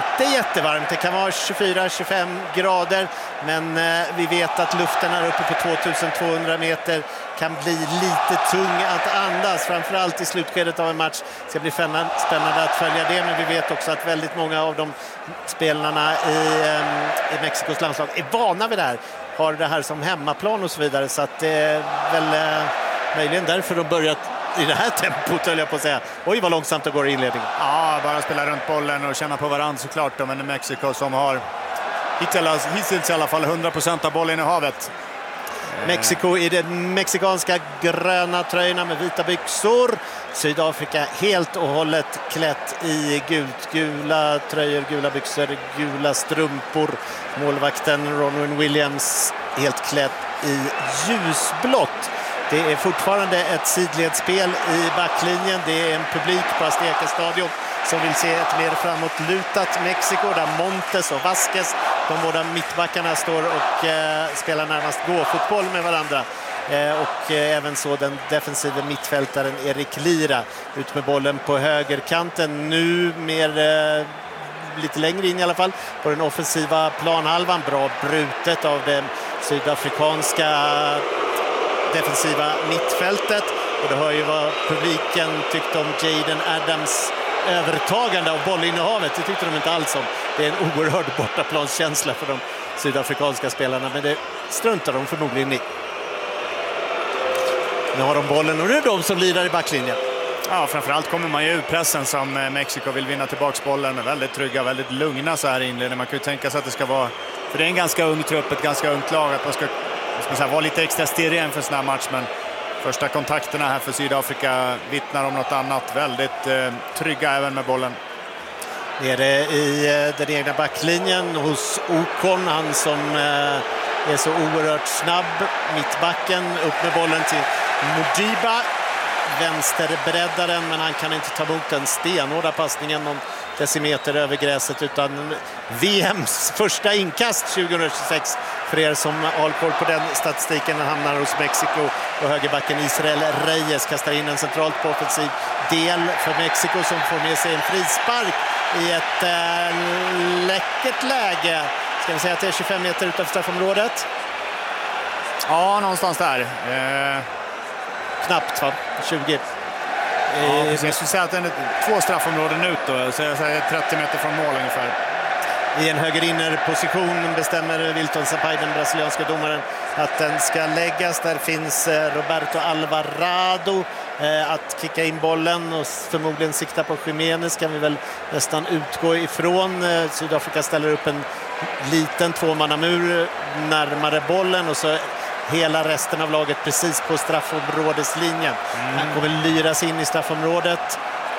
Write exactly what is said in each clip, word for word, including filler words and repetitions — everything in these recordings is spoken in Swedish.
inte jättevarmt. Det kan vara tjugofyra till tjugofem grader, men eh, vi vet att luften här uppe på tvåtusentvåhundra meter kan bli lite tung att andas, framförallt i slutskedet av en match. Det ska bli spännande att följa det, men vi vet också att väldigt många av de spelarna i, eh, i Mexikos landslag är vana vid det här, har det här som hemmaplan och så vidare, så att det är väl eh, möjligen därför de börjat i det här tempot, höll jag på att säga. Oj, vad långsamt det går i inledningen. Ja, bara spela runt bollen och känna på varandra såklart. Men i Mexiko som har hittills, hittills i alla fall hundra procent av bollen i havet. Mexiko i de mexikanska gröna tröjorna med vita byxor. Sydafrika helt och hållet klätt i gult. Gula tröjor, gula byxor, gula strumpor. Målvakten Ronwen Williams helt klätt i ljusblått. Det är fortfarande ett sidledsspel i backlinjen. Det är en publik på Azteca Stadion som vill se ett mer framåtlutat Mexiko, där Montes och Vasquez, de båda mittbackarna, står och eh, spelar närmast gå-fotboll med varandra. Eh, och eh, även så den defensiva mittfältaren Erik Lira ut med bollen på högerkanten. Nu mer eh, lite längre in i alla fall på den offensiva planhalvan. Bra brutet av den sydafrikanska defensiva mittfältet, och det hör ju vad publiken tyckte om Jaden Adams övertagande av bollinnehavet. Det tyckte de inte alls om. Det är en oerhörd bortaplanskänsla för de sydafrikanska spelarna, men det struntar de förmodligen i. Nu har de bollen och nu är de som lirar i backlinjen. Ja, framförallt kommer man ju ur pressen som Mexiko vill vinna tillbaks bollen. Är väldigt trygga, väldigt lugna så här i inledningen. Man kan ju tänka sig att det ska vara, för det är en ganska ung trupp, ett ganska ungt lag, att man ska, ska säga, vara lite extra stirrig för en sån här match, men första kontakterna här för Sydafrika vittnar om något annat. Väldigt eh, trygga även med bollen. Nere i eh, den egna backlinjen hos Okon, han som eh, är så oerhört snabb. Mittbacken upp med bollen till Mujiba. Vänsterbreddaren, men han kan inte ta emot den stenhårda passningen någon decimeter över gräset, utan V M:s första inkast tjugohundratjugosex för er som har koll på den statistiken. Den hamnar hos Mexiko, och högerbacken Israel Reyes kastar in en centralt på offensiv del för Mexiko, som får med sig en frispark i ett äh, läckert läge. Ska vi säga att det är tjugofem meter utanför straffområdet? Ja, någonstans där. Eh... Knappt, va? tjugo. Ja, jag skulle säga att den är två straffområden ut då, så jag säger trettio meter från mål ungefär. I en högerinnerposition bestämmer Wilton Sampaio, den brasilianska domaren, att den ska läggas. Där finns Roberto Alvarado att kicka in bollen och förmodligen sikta på Jiménez, kan vi väl nästan utgå ifrån. Sydafrika ställer upp en liten tvåmannamur närmare bollen, och så hela resten av laget precis på straffområdeslinjen. Mm. Han kommer lyras in i straffområdet.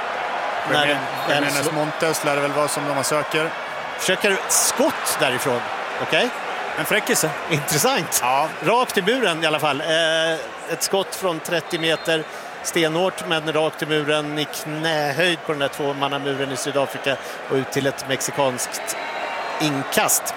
Jiménez Montes lär det väl vara som de söker. Försöker skott därifrån. Okej. Okay. En fräckelse. Intressant. Ja. Rakt i muren i alla fall. Eh, ett skott från trettio meter. Stenhårt, men rakt i muren, i knähöjd på den där tvåmannamuren i Sydafrika, och ut till ett mexikanskt inkast.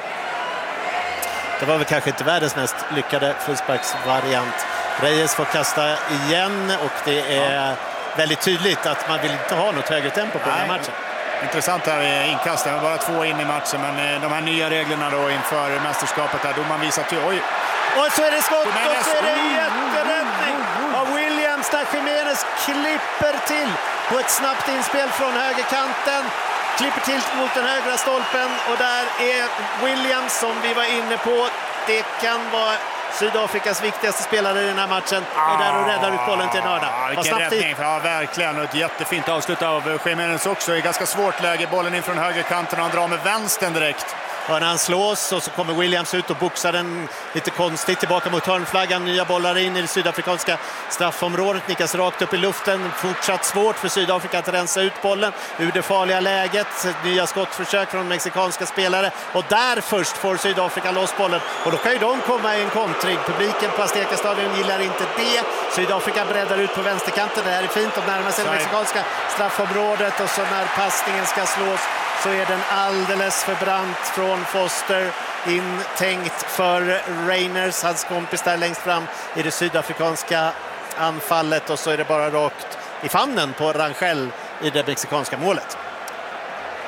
Det var väl kanske inte världens mest lyckade frisparksvariant. Reyes får kasta igen, och det är ja. väldigt tydligt att man vill inte ha något högre tempo på Nej. den här matchen. Intressant här i inkastet. Det var bara två in i matchen, men de här nya reglerna då inför mästerskapet där domaren visar till. Oj! Och så är det skott, och så är det jätteräddning av Williams där Jiménez klipper till på ett snabbt inspel från högerkanten. Klipper till mot den högra stolpen, och där är Williams som vi var inne på. Det kan vara Sydafrikas viktigaste spelare i den här matchen. Ah, är där och räddar ut bollen till Nörda. Ah, vilken räddning, ja, verkligen. Och ett jättefint avslut av Jiménez också. I ganska svårt läge, bollen in från högerkanten, och han drar med vänstern direkt. Ja, när han slås, och så kommer Williams ut och boxar den lite konstigt tillbaka mot hörnflaggan. Nya bollar in i det sydafrikanska straffområdet, nickas rakt upp i luften. Fortsatt svårt för Sydafrika att rensa ut bollen ur det farliga läget. Nya skottförsök från mexikanska spelare, och där först får Sydafrika loss bollen, och då kan ju de komma i en kontring. Publiken på Azteca Stadion gillar inte det. Sydafrika breddar ut på vänsterkanten. Det här är fint, och närmar sig det mexikanska straffområdet, och så när passningen ska slås så är den alldeles för brant från Foster, intänkt för Reiners, hans kompis där längst fram i det sydafrikanska anfallet, och så är det bara rakt i famnen på Rangel i det mexikanska målet.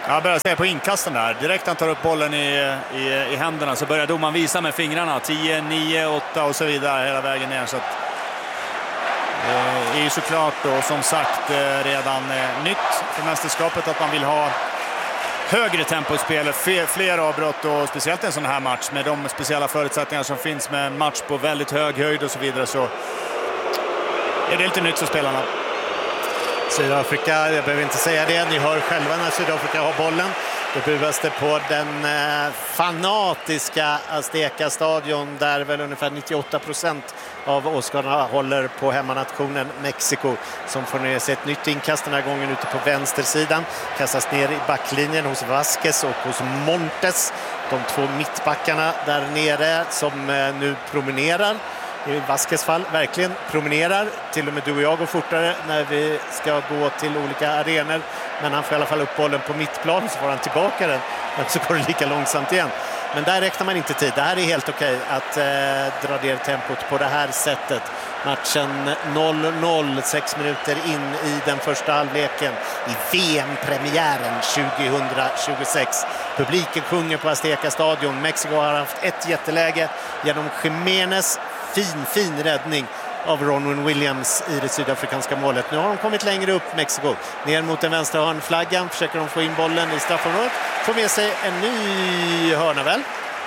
Jag börjar se på inkasten där. Direkt han tar upp bollen i, i, i händerna så börjar domaren visa med fingrarna. tio, nio, åtta och så vidare hela vägen ner. Så att, eh, är ju såklart då som sagt eh, redan eh, nytt för mästerskapet att man vill ha högre tempo i spelet, fler avbrott och speciellt en sån här match med de speciella förutsättningar som finns med en match på väldigt hög höjd och så vidare, så är det lite nytt för spelarna. Sydafrika, jag behöver inte säga det, ni hör själva när Sydafrika har bollen. Då buas det på den eh, fanatiska Azteca-stadion där väl ungefär nittioåtta procent av åskarna håller på hemmanationen Mexiko, som får ner sig ett nytt inkast den här gången ute på vänstersidan. Kastas ner i backlinjen hos Vasquez och hos Montes. De två mittbackarna där nere som eh, nu promenerar. I Vasquez fall verkligen promenerar. Till och med du och jag går fortare när vi ska gå till olika arenor. Men han får i alla fall upp bollen på mittplan, så får han tillbaka den. Men så går det lika långsamt igen. Men där räknar man inte tid. Det här är helt okej att eh, dra ner tempot på det här sättet. Matchen noll noll, sex minuter in i den första halvleken i V M-premiären tjugohundratjugosex. Publiken sjunger på Azteca-stadion. Mexiko har haft ett jätteläge genom Jiménez. Fin, fin räddning av Ronwen Williams i det sydafrikanska målet. Nu har de kommit längre upp, Mexiko. Ner mot den vänstra hörnflaggan. Försöker de få in bollen i straffområdet. Får med sig en ny hörna väl?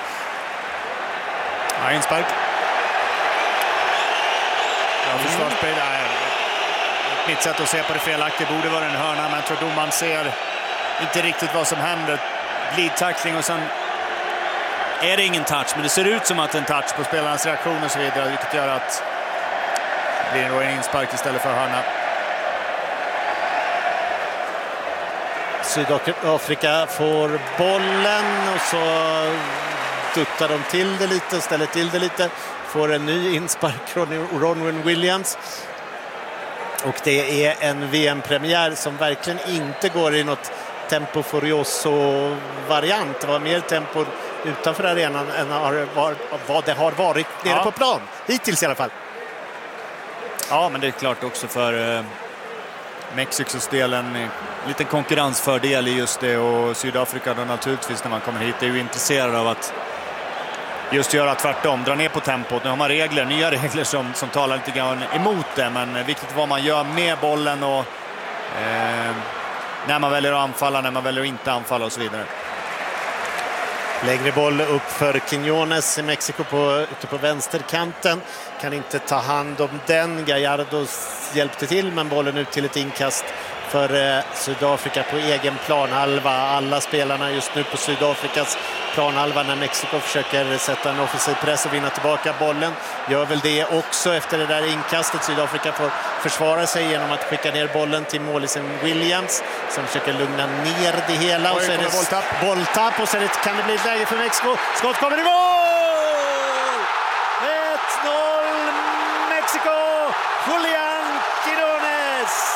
Ja, inspark. Ja, försvarsspel. Mm. Mitt sätt att se på det felaktigt borde vara en hörna, men jag tror domaren ser inte riktigt vad som händer. Glidtackling och sen är det ingen touch, men det ser ut som att det är en touch på spelarnas reaktion och så vidare, vilket gör att det blir en inspark istället för hörna. Sydafrika får bollen och så duttar de till det lite och ställer till det lite. Får en ny inspark från Ronwen Williams. Och det är en V M-premiär som verkligen inte går i något tempo furioso-variant. Det var mer tempo utanför arenan än vad det har varit nere ja. på plan. Hittills i alla fall. Ja, men det är klart också för eh, Mexikos del en liten konkurrensfördel i just det, och Sydafrika då naturligtvis när man kommer hit är ju intresserad av att just göra tvärtom, dra ner på tempot. Nu har man regler, nya regler som, som talar lite grann emot det, men viktigt vad man gör med bollen och eh, när man väljer att anfalla, när man väljer att inte anfalla och så vidare. Lägre boll upp för Quiñones i Mexiko på, ute på vänsterkanten. Kan inte ta hand om den. Gallardo hjälpte till, men bollen ut till ett inkast för eh, Sydafrika på egen planhalva. Alla spelarna just nu på Sydafrikas planhalva när Mexiko försöker sätta en offensiv press och vinna tillbaka bollen. Gör väl det också efter det där inkastet. Sydafrika får försvara sig genom att skicka ner bollen till målisen Williams som försöker lugna ner det hela. Oj, och så är det bolltapp. bolltapp och så det, kan det bli ett läge för Mexiko. Skott kommer i mål! ett noll Mexiko! Julián Quiñones!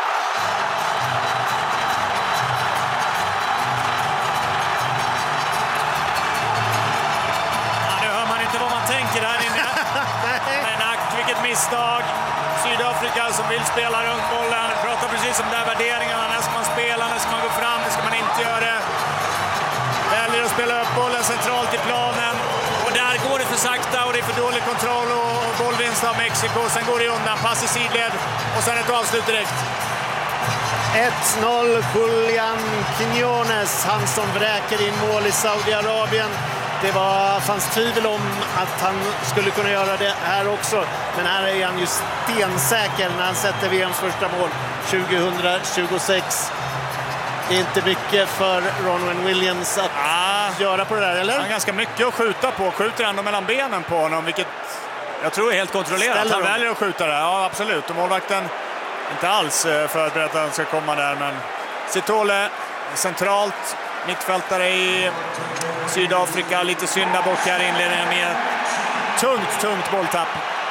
Vilket misstag. Sydafrika som vill spela runt bollen. Pratar precis om där värderingarna. När ska man spela, när ska man gå fram, när ska man inte göra det. Väljer att spela upp bollen centralt i planen. Och där går det för sakta och det är för dålig kontroll och, och bollvinst av Mexiko. Sen går det undan, pass i sidled och sen ett avslut direkt. ett noll Julián Quiñones. Han som vräker in mål i Saudiarabien. Det var, fanns tvivel om att han skulle kunna göra det här också. Men här är han ju stensäker när han sätter V M:s första mål tjugohundratjugosex. Det är inte mycket för Ronwen Williams att ah, göra på det där, eller? Han har ganska mycket att skjuta på. Skjuter ändå mellan benen på honom, vilket jag tror är helt kontrollerat. Ställer han de? väljer att skjuta där, ja absolut. Och målvakten inte alls förberedd att han ska komma där. Men Sitole centralt, mittfältare i Sydafrika, lite synda bort här inledningen med tungt, tungt bolltapp.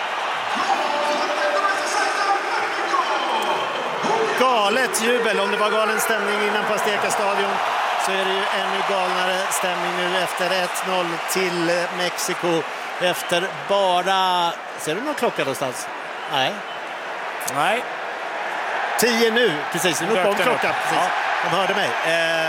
Galet jubel, om det var galen stämning innan på Azteca-stadion så är det ju ännu galnare stämning nu efter ett noll till Mexiko. Efter bara, ser du någon klocka någonstans? Nej. Nej. Tio nu, precis, nu kom klockan, precis. Ja. De hörde mig. Eh,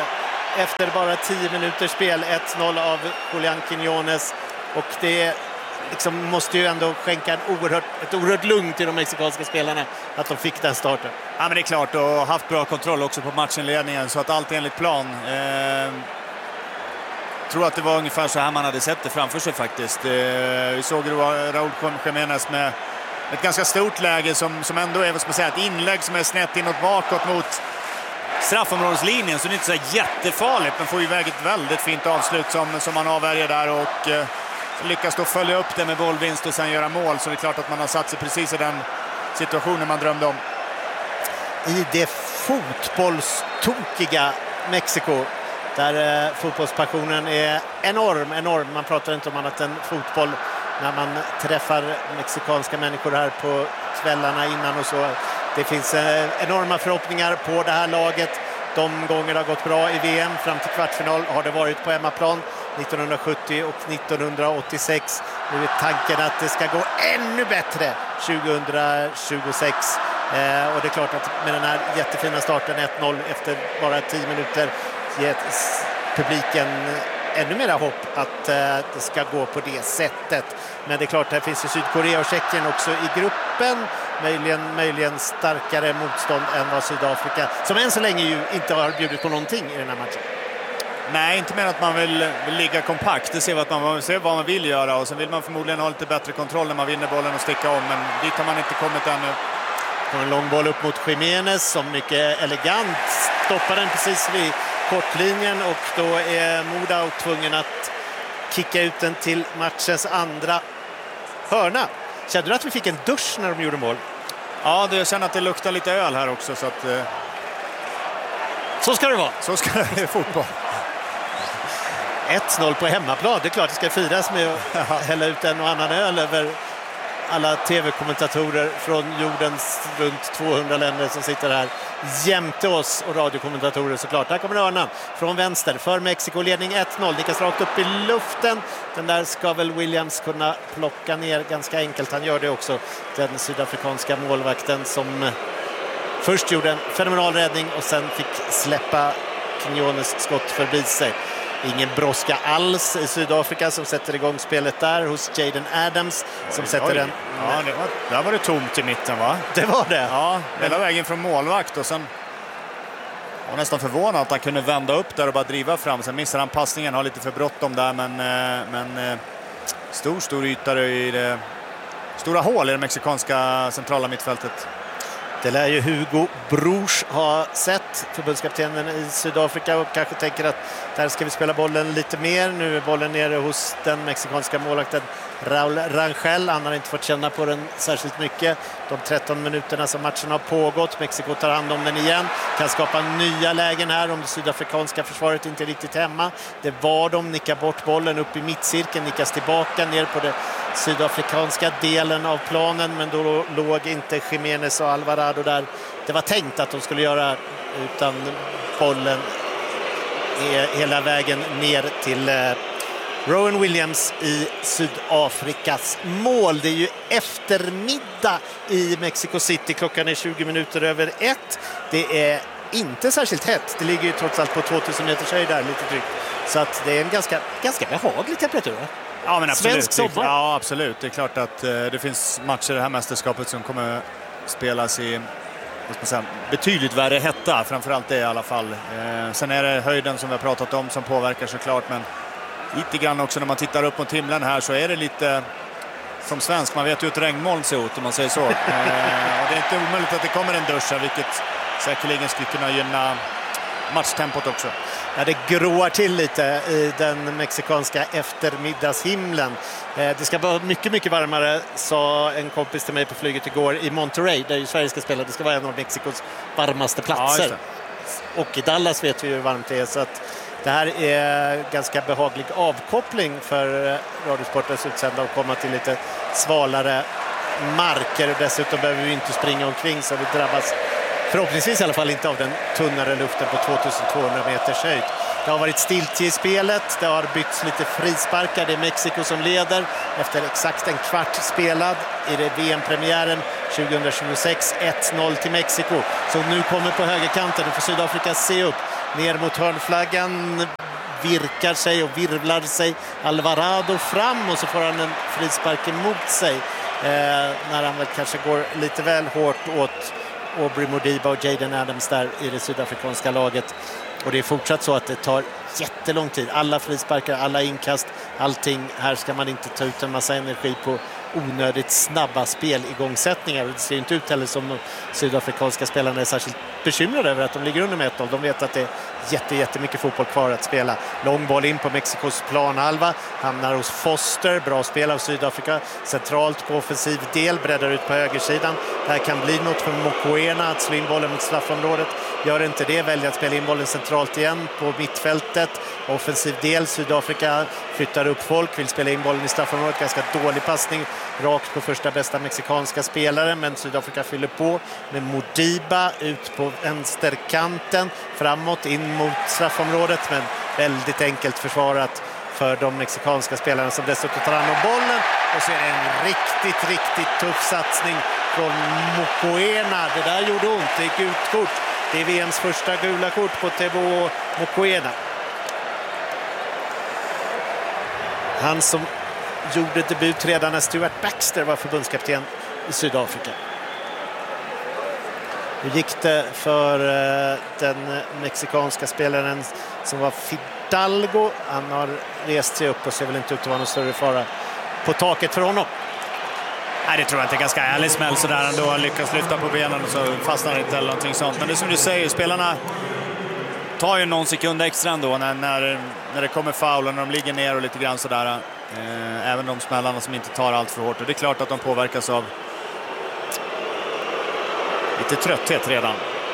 efter bara tio minuters spel. ett noll av Julián Quiñones. Och det liksom måste ju ändå skänka en oerhört, ett oerhört lugn till de mexikanska spelarna att de fick den starten. Ja, men det är klart, och haft bra kontroll också på matchinledningen så att allt är enligt plan. Eh, tror att det var ungefär så här man hade sett det framför sig faktiskt. Eh, vi såg Raúl Jiménez med ett ganska stort läge som, som ändå är, vad ska man säga, ett inlägg som är snett inåt bakåt mot straffområdeslinjen, så det är inte så jättefarligt, men får iväg ett väldigt fint avslut som, som man avvärjer där och eh, lyckas då följa upp det med bollvinst och sen göra mål, så det är klart att man har satt sig precis i den situationen man drömde om. I det fotbollstokiga Mexiko, där eh, fotbollspassionen är enorm, enorm. Man pratar inte om annat än fotboll när man träffar mexikanska människor här på kvällarna innan och så. Det finns eh, enorma förhoppningar på det här laget. De gånger det har gått bra i V M fram till kvartsfinal har det varit på hemmaplan nittonhundrasjuttio och nittonhundraåttiosex. Nu är tanken att det ska gå ännu bättre tjugohundratjugosex. Eh, och det är klart att med den här jättefina starten ett noll efter bara tio minuter ger publiken ännu mer hopp att eh, det ska gå på det sättet. Men det är klart, här finns ju Sydkorea och Tjeckien också i gruppen. Möjligen, möjligen starkare motstånd än vad Sydafrika, som än så länge ju inte har bjudit på någonting i den här matchen. Nej, inte mer att man vill, vill ligga kompakt. Det ser vad man ser vad man vill göra, och sen vill man förmodligen ha lite bättre kontroll när man vinner bollen och sticka om, men dit har man inte kommit ännu. En lång boll upp mot Jiménez som mycket elegant stoppar den precis vid kortlinjen, och då är Moda tvungen att kicka ut den till matchens andra hörna. Kände du att vi fick en dusch när de gjorde mål? Ja, det, jag känner att det luktar lite öl här också, så att eh... så ska det vara. Så ska det vara fotboll. ett noll på hemmaplan. Det är klart det ska firas med att hälla ut en och annan öl över alla tv-kommentatorer från jordens runt tvåhundra länder som sitter här jämte oss, och radiokommentatorer såklart. Här kommer hörnan från vänster för Mexiko, ledning ett noll. Nickas rakt upp i luften. Den där ska väl Williams kunna plocka ner ganska enkelt. Han gör det också, den sydafrikanska målvakten som först gjorde en fenomenal räddning och sen fick släppa Quiñones skott förbi sig. Ingen brådska alls i Sydafrika som sätter igång spelet där hos Jaden Adams som oj, sätter oj. den. Ja, det var, där var det tomt i mitten, va? Det var det. Ja, hela vägen från målvakt, och sen var nästan förvånad att han kunde vända upp där och bara driva fram. Sen missar han passningen, har lite för bråttom där, men, men stor, stor yta i det stora hål i det mexikanska centrala mittfältet. Det lär ju Hugo Broos ha sett, förbundskaptenen i Sydafrika, och kanske tänker att där ska vi spela bollen lite mer. Nu är bollen nere hos den mexikanska målvakten Raúl Rangel. Han har inte fått känna på den särskilt mycket de tretton minuterna som matchen har pågått. Mexiko tar hand om den igen, kan skapa nya lägen här om det sydafrikanska försvaret inte är riktigt hemma. Det var de, nickar bort bollen upp i mittcirkeln, nickas tillbaka ner på det sydafrikanska delen av planen, men då låg inte Jiménez och Alvarado där det var tänkt att de skulle göra, utan bollen är hela vägen ner till eh, Rowan Williams i Sydafrikas mål. Det är ju eftermiddag i Mexico City, klockan är tjugo minuter över ett. Det är inte särskilt hett, det ligger ju trots allt på tvåtusen meters höjd där, lite drygt. Så att det är en ganska, ganska behaglig temperatur. Ja, men absolut. Svensk sommar. Ja, absolut. Det är klart att eh, det finns matcher i det här mästerskapet som kommer spelas i, vad ska man säga, betydligt värre hetta. Framförallt det i alla fall. Eh, sen är det höjden som vi har pratat om som påverkar såklart, men lite grann också när man tittar upp mot himlen här så är det lite som svensk. Man vet ju hur ett regnmoln ser ut om man säger så. Eh, och det är inte omöjligt att det kommer en dusch här, vilket säkerligen skulle kunna gynna matchtempot också. Ja, det gråar till lite i den mexikanska eftermiddagshimlen. Eh, det ska vara mycket, mycket varmare, sa en kompis till mig på flyget igår, i Monterrey, där ju Sverige ska spela. Det ska vara en av Mexikos varmaste platser. Ja, och i Dallas vet vi hur varmt det är, så att det här är ganska behaglig avkoppling för Radiosportens utsända att komma till lite svalare marker. Och dessutom behöver vi inte springa omkring så vi drabbas förhoppningsvis i alla fall inte av den tunnare luften på tvåtusen tvåhundra meters höjd. Det har varit stiltje i spelet, det har bytts lite frisparkar. Det är Mexiko som leder efter exakt en kvart spelad i det V M-premiären tjugohundratjugosex. ett noll till Mexiko. Så nu kommer på högerkanten, och får Sydafrika se upp. Ner mot hörnflaggan, virkar sig och virvlar sig Alvarado fram, och så får han en frispark emot sig. Eh, när han väl kanske går lite väl hårt åt Aubrey Modiba och Jaden Adams där i det sydafrikanska laget. Och det är fortsatt så att det tar jättelång tid. Alla frisparkar, alla inkast, allting. Här ska man inte ta ut en massa energi på onödigt snabba speligångsättningar. Det ser inte ut heller som de sydafrikanska spelarna är särskilt bekymrade över att de ligger under med ett noll. De vet att det är jätte, jättemycket fotboll kvar att spela. Lång boll in på Mexikos planhalva. Hamnar hos Foster. Bra spel av Sydafrika. Centralt på offensiv del. Breddar ut på högersidan. Det här kan bli något för Mokoena att slå in bollen mot straffområdet. Gör inte det. Väljer att spela in bollen centralt igen på mittfältet. Offensiv del. Sydafrika flyttar upp folk. Vill spela in bollen i straffområdet. Ganska dålig passning. Rakt på första bästa mexikanska spelare. Men Sydafrika fyller på med Modiba ut på vänsterkanten. Framåt in mot straffområdet. Men väldigt enkelt försvarat för de mexikanska spelarna som dessutom tar hand om bollen. Och så är det en riktigt, riktigt tuff satsning från Mokoena. Det där gjorde ont. Det är gult kort. Det är V M:s första gula kort på Teboho Mokoena. Han som gjorde debut redan när Stuart Baxter var förbundskapten i Sydafrika. Hur gick det för uh, den mexikanska spelaren som var Fidalgo? Han har rest sig upp och ser väl inte ut att vara någon större fara på taket för honom. Nej, det tror jag inte. Ganska ärlig smäll sådär ändå. Han lyckas lyfta på benen och så fastnar det inte eller någonting sånt. Men det är som du säger, spelarna tar ju någon sekund extra ändå när, när, när det kommer foul och när de ligger ner och lite grann sådär. Eh, även de smällarna som inte tar allt för hårt. Och det är klart att de påverkas av lite trötthet redan.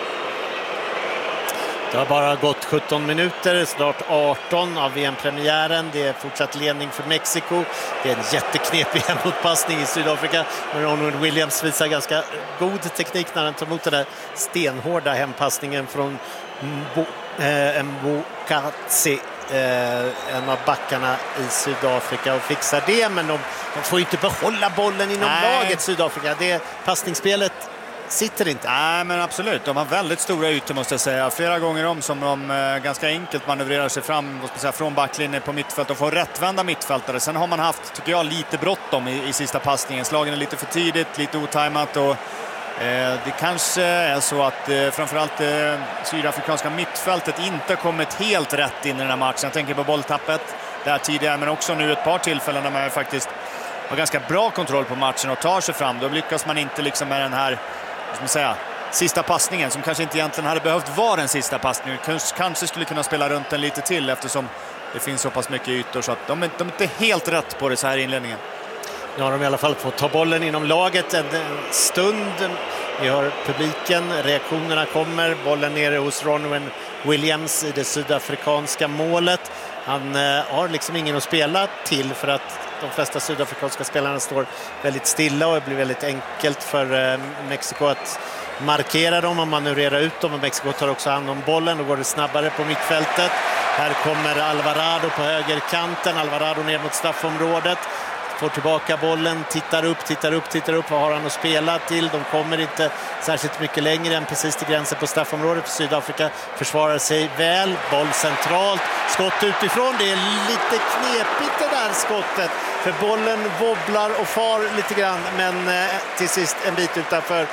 Det har bara gått sjutton minuter, snart arton av V M-premiären. Det är fortsatt ledning för Mexiko. Det är en jätteknepig hemotpassning i Sydafrika. Men Ronald Williams visar ganska god teknik när han tar emot den där stenhårda hempassningen från Mbo, eh, Mbokatsi, eh, en av backarna i Sydafrika, och fixar det. Men de, de får inte behålla bollen inom Nej. laget Sydafrika. Det passningsspelet sitter inte. Nej, men absolut. De har väldigt stora ytor måste jag säga. Flera gånger om som de eh, ganska enkelt manövrerar sig fram säga, från backlinjen på mittfält och får rättvända mittfältare. Sen har man haft, tycker jag, lite bråttom i, i sista passningen. Slagen är lite för tidigt, lite otajmat och eh, det kanske är så att eh, framförallt eh, sydafrikanska mittfältet inte kommit helt rätt in i den här matchen. Jag tänker på bolltappet där tidigare, men också nu ett par tillfällen där man faktiskt har ganska bra kontroll på matchen och tar sig fram. Då lyckas man inte liksom med den här ska man säga, sista passningen som kanske inte egentligen hade behövt vara den sista passningen. Kanske skulle kunna spela runt den lite till eftersom det finns så pass mycket ytor så att de, de är inte helt rätt på det så här i inledningen. Nu har de i alla fall fått ta bollen inom laget en stund. Vi hör publiken, reaktionerna kommer. Bollen nere hos Ronwen Williams i det sydafrikanska målet. Han eh, har liksom ingen att spela till för att de flesta sydafrikanska spelarna står väldigt stilla och det blir väldigt enkelt för eh, Mexiko att markera dem och manövrera ut dem. Och Mexiko tar också hand om bollen och går det snabbare på mittfältet. Här kommer Alvarado på högerkanten. Alvarado ner mot straffområdet. Får tillbaka bollen, tittar upp, tittar upp, tittar upp. Vad har han att spela till? De kommer inte särskilt mycket längre än precis till gränsen på straffområdet. För Sydafrika försvarar sig väl. Boll centralt, skott utifrån. Det är lite knepigt det där skottet. För bollen wobblar och far lite grann. Men eh, till sist en bit utanför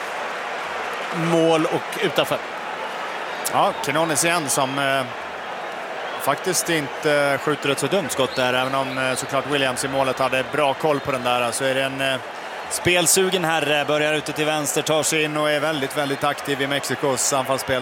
mål och utanför. Ja, Quinones igen som... Eh... faktiskt inte skjuter ett så dumt skott där, även om såklart Williams i målet hade bra koll på den där. Så är det en eh, spelsugen herre, börjar ute till vänster, tar sig in och är väldigt, väldigt aktiv i Mexikos anfallsspel.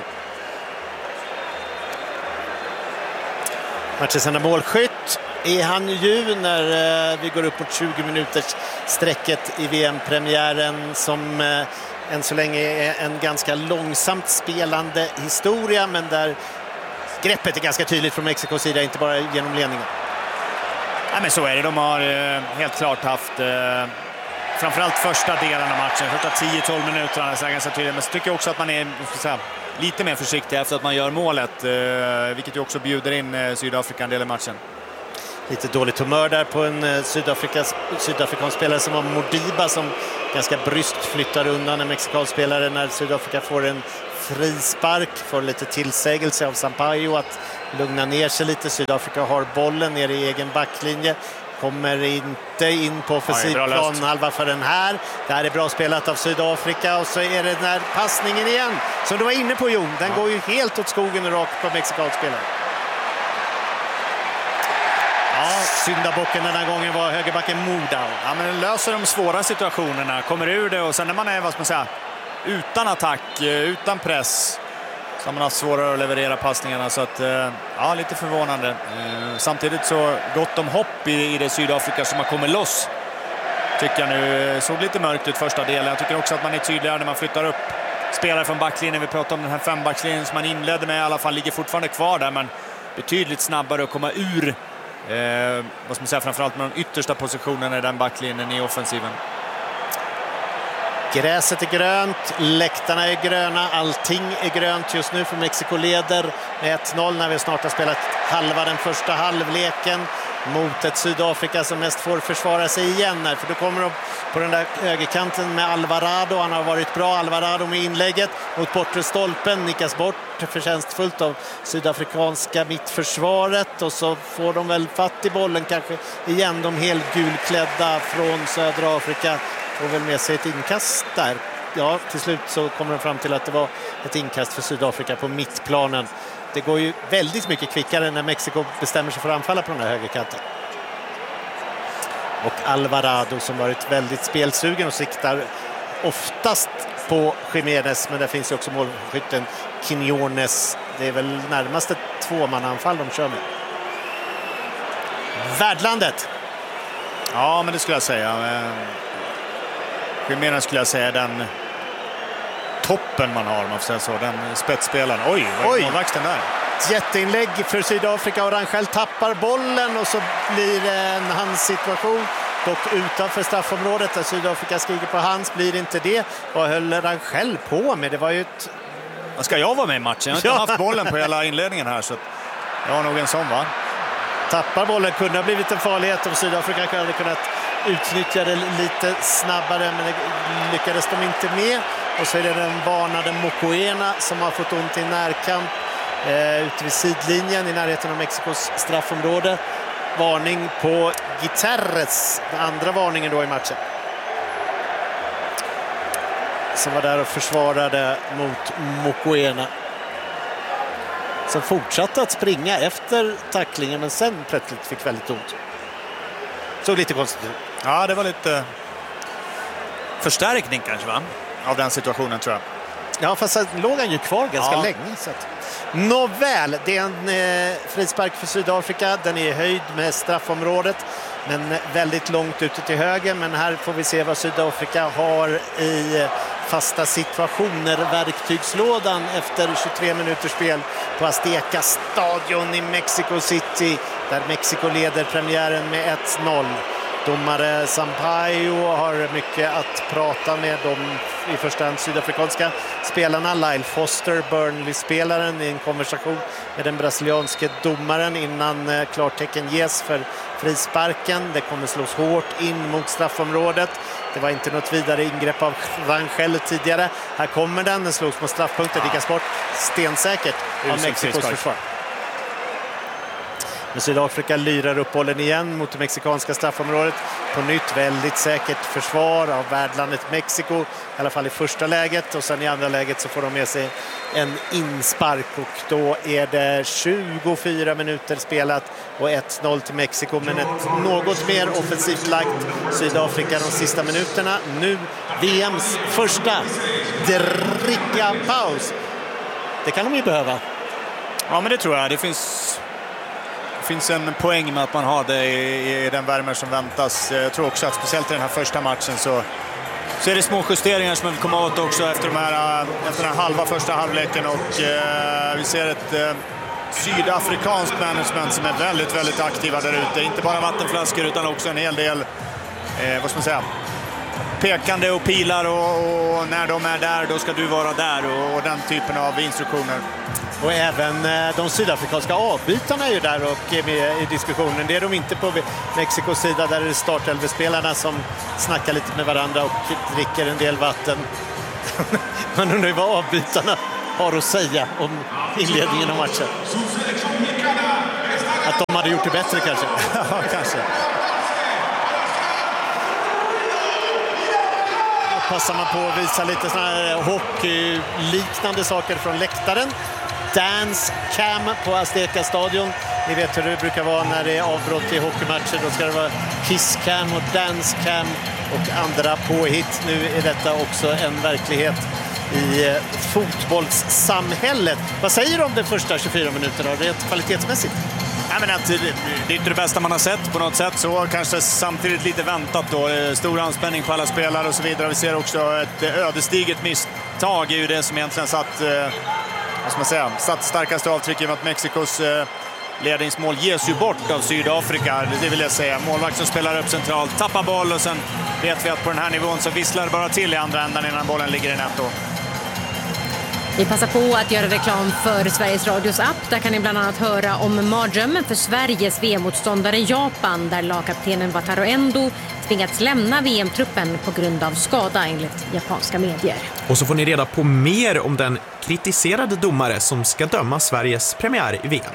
Matchens enda målskytt är han ju när eh, vi går upp mot tjugo minuters sträcket i V M-premiären som eh, än så länge är en ganska långsamt spelande historia, men där greppet är ganska tydligt från Mexikos sida, inte bara genom ledningen. Nej, men så är det. De har eh, helt klart haft eh, framförallt första delen av matchen, första tio tolv minuterna är ganska tydligt. Men så tycker jag också att man är säga, lite mer försiktiga efter att man gör målet, eh, vilket ju också bjuder in eh, Sydafrika en del i matchen. Lite dåligt humör där på en Sydafrikas, sydafrikansk spelare som var Modiba, som ganska bryskt flyttar undan en mexikansk spelare när Sydafrika får en frispark. Får lite tillsägelse av Sampaio att lugna ner sig lite. Sydafrika har bollen ner i egen backlinje. Kommer inte in på offensiv planhalva för den här. Det här är bra spelat av Sydafrika, och så är det den här passningen igen som du var inne på, Jon. Den ja. går ju helt åt skogen och rakt på mexikansk spelare. Ja, syndabocken den här gången var högerbacken Moda. Ja, men den löser de svåra situationerna, kommer ur det, och sen när man är, vad ska man säga, utan attack, utan press, så har man haft svårare att leverera passningarna, så att, ja, lite förvånande. Samtidigt så gott om hopp i, i det Sydafrika som har kommit loss. Tycker jag nu såg lite mörkt ut första delen. Jag tycker också att man är tydligare när man flyttar upp spelare från backlinjen. Vi pratar om den här fembackslinjen som man inledde med, i alla fall ligger fortfarande kvar där, men betydligt snabbare att komma ur Eh, vad ska man säga, framförallt med de yttersta positionerna i den backlinjen i offensiven. Gräset är grönt, läktarna är gröna, allting är grönt just nu, för Mexiko leder med ett noll när vi snart har spelat halva den första halvleken mot ett Sydafrika som mest får försvara sig igen här, för då kommer de på den där högerkanten med Alvarado. Han har varit bra, Alvarado, med inlägget mot bortre stolpen, nickas bort förtjänstfullt av sydafrikanska mittförsvaret, och så får de väl fatt i bollen kanske igen, de helt gulklädda från södra Afrika får väl med sig ett inkast där. Ja, till slut så kommer de fram till att det var ett inkast för Sydafrika på mittplanen. Det går ju väldigt mycket kvickare när Mexiko bestämmer sig för att anfalla på den här högerkanten. Och Alvarado som varit väldigt spelsugen och siktar oftast på Jiménez, men det finns ju också målskytten Quiñones. Det är väl närmast ett tvåmananfall de kör med. Värdlandet. Ja, men det skulle jag säga. Jiménez skulle jag säga den toppen man har, man får säga så, den spetsspelaren. Oj, vad är målvaxten där? Jätteinlägg för Sydafrika, och Rangel tappar bollen, och så blir det en hands-situation, dock utanför straffområdet där Sydafrika skriker på hands, blir inte det. Vad höll Rangel på med? Det var ju ett... Ska jag vara med i matchen? Jag har inte ja. haft bollen på hela inledningen här, så jag har nog en sån, va? Tappar bollen, kunde ha blivit en farlighet om Sydafrika hade kunnat utnyttja det lite snabbare, men det lyckades de inte med. Och så är det den varnade Mokoena som har fått ont i närkamp eh, ute vid sidlinjen i närheten av Mexikos straffområde. Varning på Gutierrez, den andra varningen då i matchen, som var där och försvarade mot Mokoena, som fortsatte att springa efter tacklingen, men sen plötsligt fick väldigt ont. Såg lite konstigt ut. Ja, det var lite förstärkning kanske, va? Av den situationen, tror jag. Ja, fast så låg han ju kvar ganska ja. länge. Så att... Nåväl, det är en eh, frispark för Sydafrika. Den är i höjd med straffområdet, men väldigt långt ute till höger. Men här får vi se vad Sydafrika har i fasta situationer. Verktygslådan efter tjugotre minuters spel på Azteca stadion i Mexico City, där Mexiko leder premiären med ett noll. Domare Sampaio har mycket att prata med de i första hand sydafrikanska spelarna. Lyle Foster, Burnley-spelaren, i en konversation med den brasilianske domaren innan klartecken ges för frisparken. Det kommer slås hårt in mot straffområdet. Det var inte något vidare ingrepp av Rangel tidigare. Här kommer den, den slås mot straffpunkten, nickas bort stensäkert av Mexikos försvar. Men Sydafrika lyrar upp bollen igen mot det mexikanska straffområdet. På nytt väldigt säkert försvar av värdlandet Mexiko, i alla fall i första läget. Och sen i andra läget så får de med sig en inspark, och då är det tjugofyra minuter spelat och ett noll till Mexiko. Men ett något mer offensivt lagt Sydafrika de sista minuterna. Nu V M:s första dricka-paus. Det kan de ju behöva. Ja, men det tror jag. Det finns... Det finns en poäng med att man har det i, i den värme som väntas. Jag tror också att speciellt i den här första matchen så, så är det små justeringar som vi kommer åt också efter, de här, efter den här halva första halvleken. Och eh, vi ser ett eh, sydafrikanskt management som är väldigt, väldigt aktiva där ute. Inte bara vattenflaskor utan också en hel del, eh, vad ska man säga, pekande och pilar och, och när de är där då ska du vara där och, och den typen av instruktioner. Och även eh, de sydafrikanska avbytarna är ju där och är med i diskussionen. Det är de inte på Mexikos sida, där är det startelvespelarna som snackar lite med varandra och dricker en del vatten. Man undrar ju vad avbytarna har att säga om inledningen av matchen. Att de hade gjort det bättre kanske. Ja, kanske. Då passar man på att visa lite såna här hockeyliknande saker från läktaren. Dance cam på Azteca stadion. Ni vet hur det brukar vara när det är avbrott i hockeymatcher. Då ska det vara kiss cam och dance cam och andra påhitt. Nu är detta också en verklighet i fotbollssamhället. Vad säger du om de första tjugofyra minuterna rent kvalitetsmässigt? Nej, men att det är inte det bästa man har sett på något sätt, så kanske samtidigt lite väntat då. Stor anspänning på alla spelare och så vidare. Vi ser också ett ödesdigert misstag är ju det som egentligen satt, vad ska man säga, satt starkaste avtryck i att Mexikos ledningsmål ges ju bort av Sydafrika. Det vill jag säga. Målvakt som spelar upp centralt, tappar boll och sen vet vi att på den här nivån så visslar det bara till i andra ändan innan bollen ligger i nät då. Vi passar på att göra reklam för Sveriges Radios app. Där kan ni bland annat höra om mardrömmen för Sveriges V M-motståndare Japan, där lagkaptenen Wataru Endo tvingats lämna V M-truppen på grund av skada enligt japanska medier. Och så får ni reda på mer om den kritiserade domare som ska döma Sveriges premiär i V M.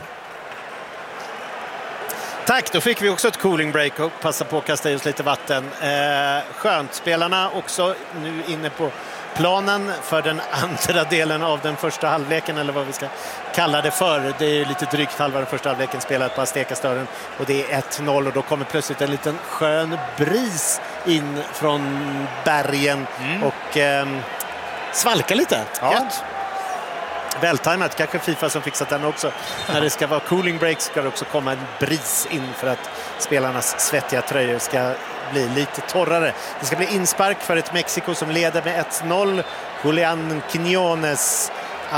Tack, då fick vi också ett cooling break och passa på att kasta i oss lite vatten. Eh, skönt, spelarna också nu inne på planen för den andra delen av den första halvleken, eller vad vi ska kalla det för. Det är lite drygt halva den första halvleken spelat på Azteca-stadion och det är ett noll och då kommer plötsligt en liten skön bris in från bergen mm. och eh, svalkar lite. Ja. Gött. Vältajmat, kanske FIFA som fixat den också. När det ska vara cooling break ska det också komma en bris in för att spelarnas svettiga tröjor ska bli lite torrare. Det ska bli inspark för ett Mexiko som leder med ett noll. Julian Quiñones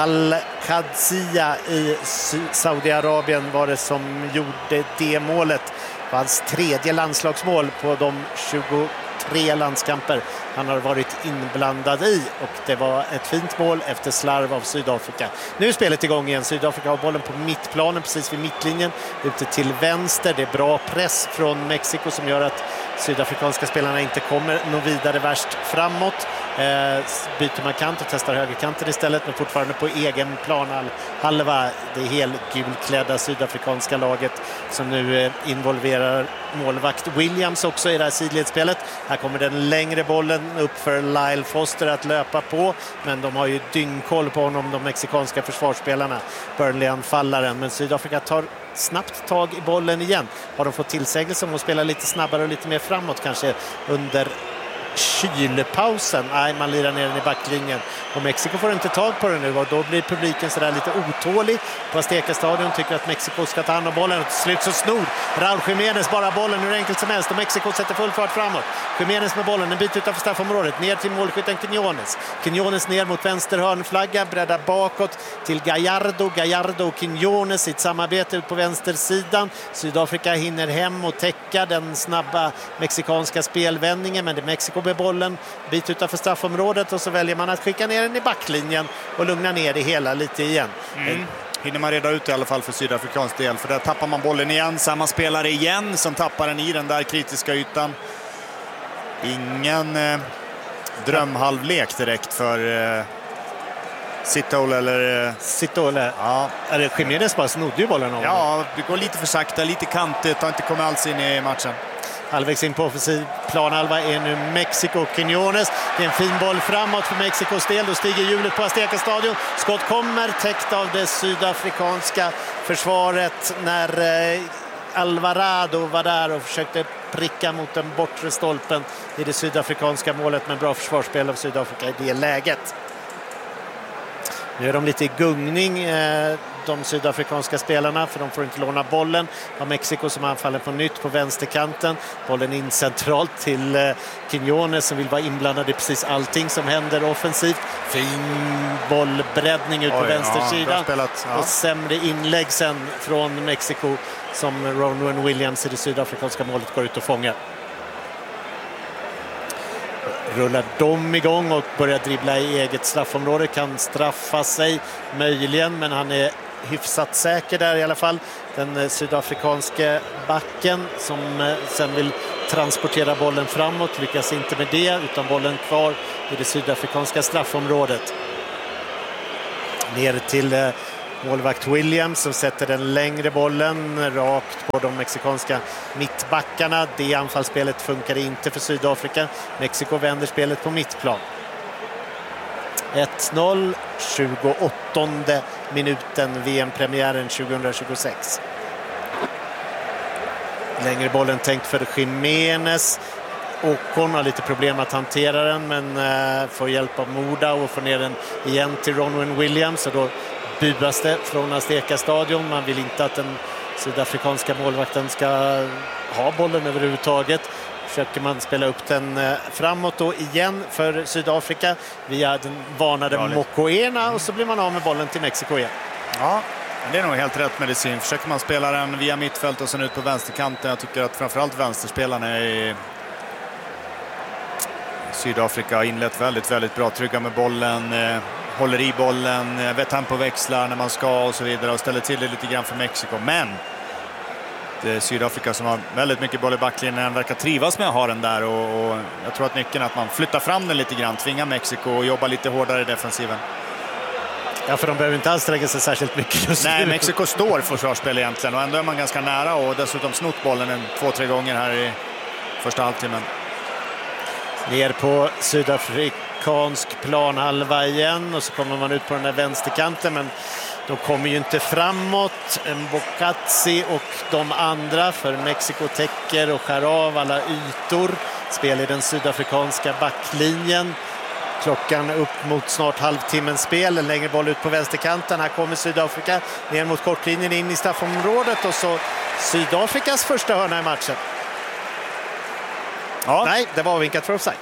Al-Qadsiya i Saudiarabien var det som gjorde det målet. Det var hans tredje landslagsmål på de tjugotre landskamper han har varit inblandad i, och det var ett fint mål efter slarv av Sydafrika. Nu är spelet igång igen. Sydafrika har bollen på mittplanen precis vid mittlinjen ute till vänster. Det är bra press från Mexiko som gör att sydafrikanska spelarna inte kommer nå vidare värst framåt. Eh, byter man kant och testar högerkanten istället, men fortfarande på egen plan halva det helgulklädda sydafrikanska laget som nu eh, involverar målvakt Williams också i det här sidledsspelet. Här kommer den längre bollen upp för Lyle Foster att löpa på, men de har ju dyngkoll på honom, de mexikanska försvarsspelarna. Burnley-anfallaren, men Sydafrika tar snabbt tag i bollen igen. Har de fått tillsägelse om att spela lite snabbare och lite mer framåt kanske under kylpausen? Nej, man lirar ner den i backlinjen och Mexiko får inte tag på den nu och då blir publiken sådär lite otålig på Azteca-stadion, tycker att Mexiko ska ta hand om bollen och till slut så snor Raúl Jiménez bara bollen hur enkelt som helst och Mexiko sätter full fart framåt. Jiménez med bollen, en bit utanför straffområdet, ner till målskytten Quiñones. Quiñones ner mot vänster hörnflagga, breddar bakåt till Gallardo. Gallardo och Quiñones i ett samarbete ut på vänstersidan. Sydafrika hinner hem och täcka den snabba mexikanska spelvändningen, men det är Mexiko med bollen bit utanför straffområdet och så väljer man att skicka ner den i backlinjen och lugna ner det hela lite igen. Mm. Hinner man reda ut i alla fall för sydafrikansk del, för där tappar man bollen igen. Samma spelare igen som tappar den i den där kritiska ytan. Ingen eh, drömhalvlek direkt för eh, Sitole eller... Eh, Sitole. Ja. Eller Jiménez bara snodde ju bollen av. Ja, det går lite för sakta, lite kantigt, har inte kommit alls in i matchen. Halvvägs in på offensiv planhalva är nu Mexiko. Quiñones, det är en fin boll framåt för Mexikos del. Då stiger hjulet på Azteca-stadion. Skott kommer täckt av det sydafrikanska försvaret när eh, Alvarado var där och försökte pricka mot den bortre stolpen i det sydafrikanska målet, med bra försvarsspel av Sydafrika i det läget. Nu är de lite i gungning, de sydafrikanska spelarna, för de får inte låna bollen. Har Mexiko som anfaller på nytt på vänsterkanten. Bollen in centralt till Quiñones som vill vara inblandad i precis allting som händer offensivt. Fin bollbreddning ut på Oj, vänstersidan. Ja, ja. Och sämre inlägg sen från Mexiko som Ronwen Williams i det sydafrikanska målet går ut och fångar. rullar de igång och börjar dribbla i eget straffområde. Kan straffa sig möjligen, men han är hyfsat säker där i alla fall. Den sydafrikanske backen som sen vill transportera bollen framåt lyckas inte med det, utan bollen kvar i det sydafrikanska straffområdet. Ner till målvakt Williams som sätter den längre bollen rakt på de mexikanska mittbackarna. Det anfallsspelet funkar inte för Sydafrika. Mexiko vänder spelet på mittplan. ett noll, tjugoåttonde minuten, V M-premiären tjugohundratjugosex. Längre bollen tänkt för Jiménez. Ocon har lite problem att hantera den, men uh, får hjälp av Moda och får ner den igen till Ronwen Williams, och då buas det från Azteca stadion. Man vill inte att den sydafrikanska målvakten ska ha bollen överhuvudtaget. Försöker man spela upp den uh, framåt då igen för Sydafrika via den varnade Mokoena, och så blir man av med bollen till Mexiko igen. Ja, det är nog helt rätt medicin. Försöker man spela den via mittfält och sen ut på vänsterkanten. Jag tycker att framförallt vänsterspelarna i Sydafrika har inlett väldigt, väldigt bra. Trygga med bollen, eh, håller i bollen, eh, tempoväxlar när man ska och så vidare, och ställer till det lite grann för Mexiko. Men det är Sydafrika som har väldigt mycket boll i backlinjen, verkar trivas med att ha den där, och, och jag tror att nyckeln är att man flyttar fram den lite grann, tvingar Mexiko och jobbar lite hårdare i defensiven. Ja, för de behöver inte alls lägga sig särskilt mycket just Nej, nu. Mexiko står försvarsspel egentligen, och ändå är man ganska nära, och dessutom snott bollen en, två, tre gånger här i första halvtimmen. Ner på sydafrikansk planhalva igen, och så kommer man ut på den här vänsterkanten, men de kommer ju inte framåt. Mbokatsi och de andra, för Mexiko täcker och skär av alla ytor. Spel i den sydafrikanska backlinjen. Klockan upp mot snart halvtimmens spel. En längre boll ut på vänsterkanten. Här kommer Sydafrika ner mot kortlinjen in i straffområdet, och så Sydafrikas första hörna i matchen. Ja. Nej, det var vinkat för offside.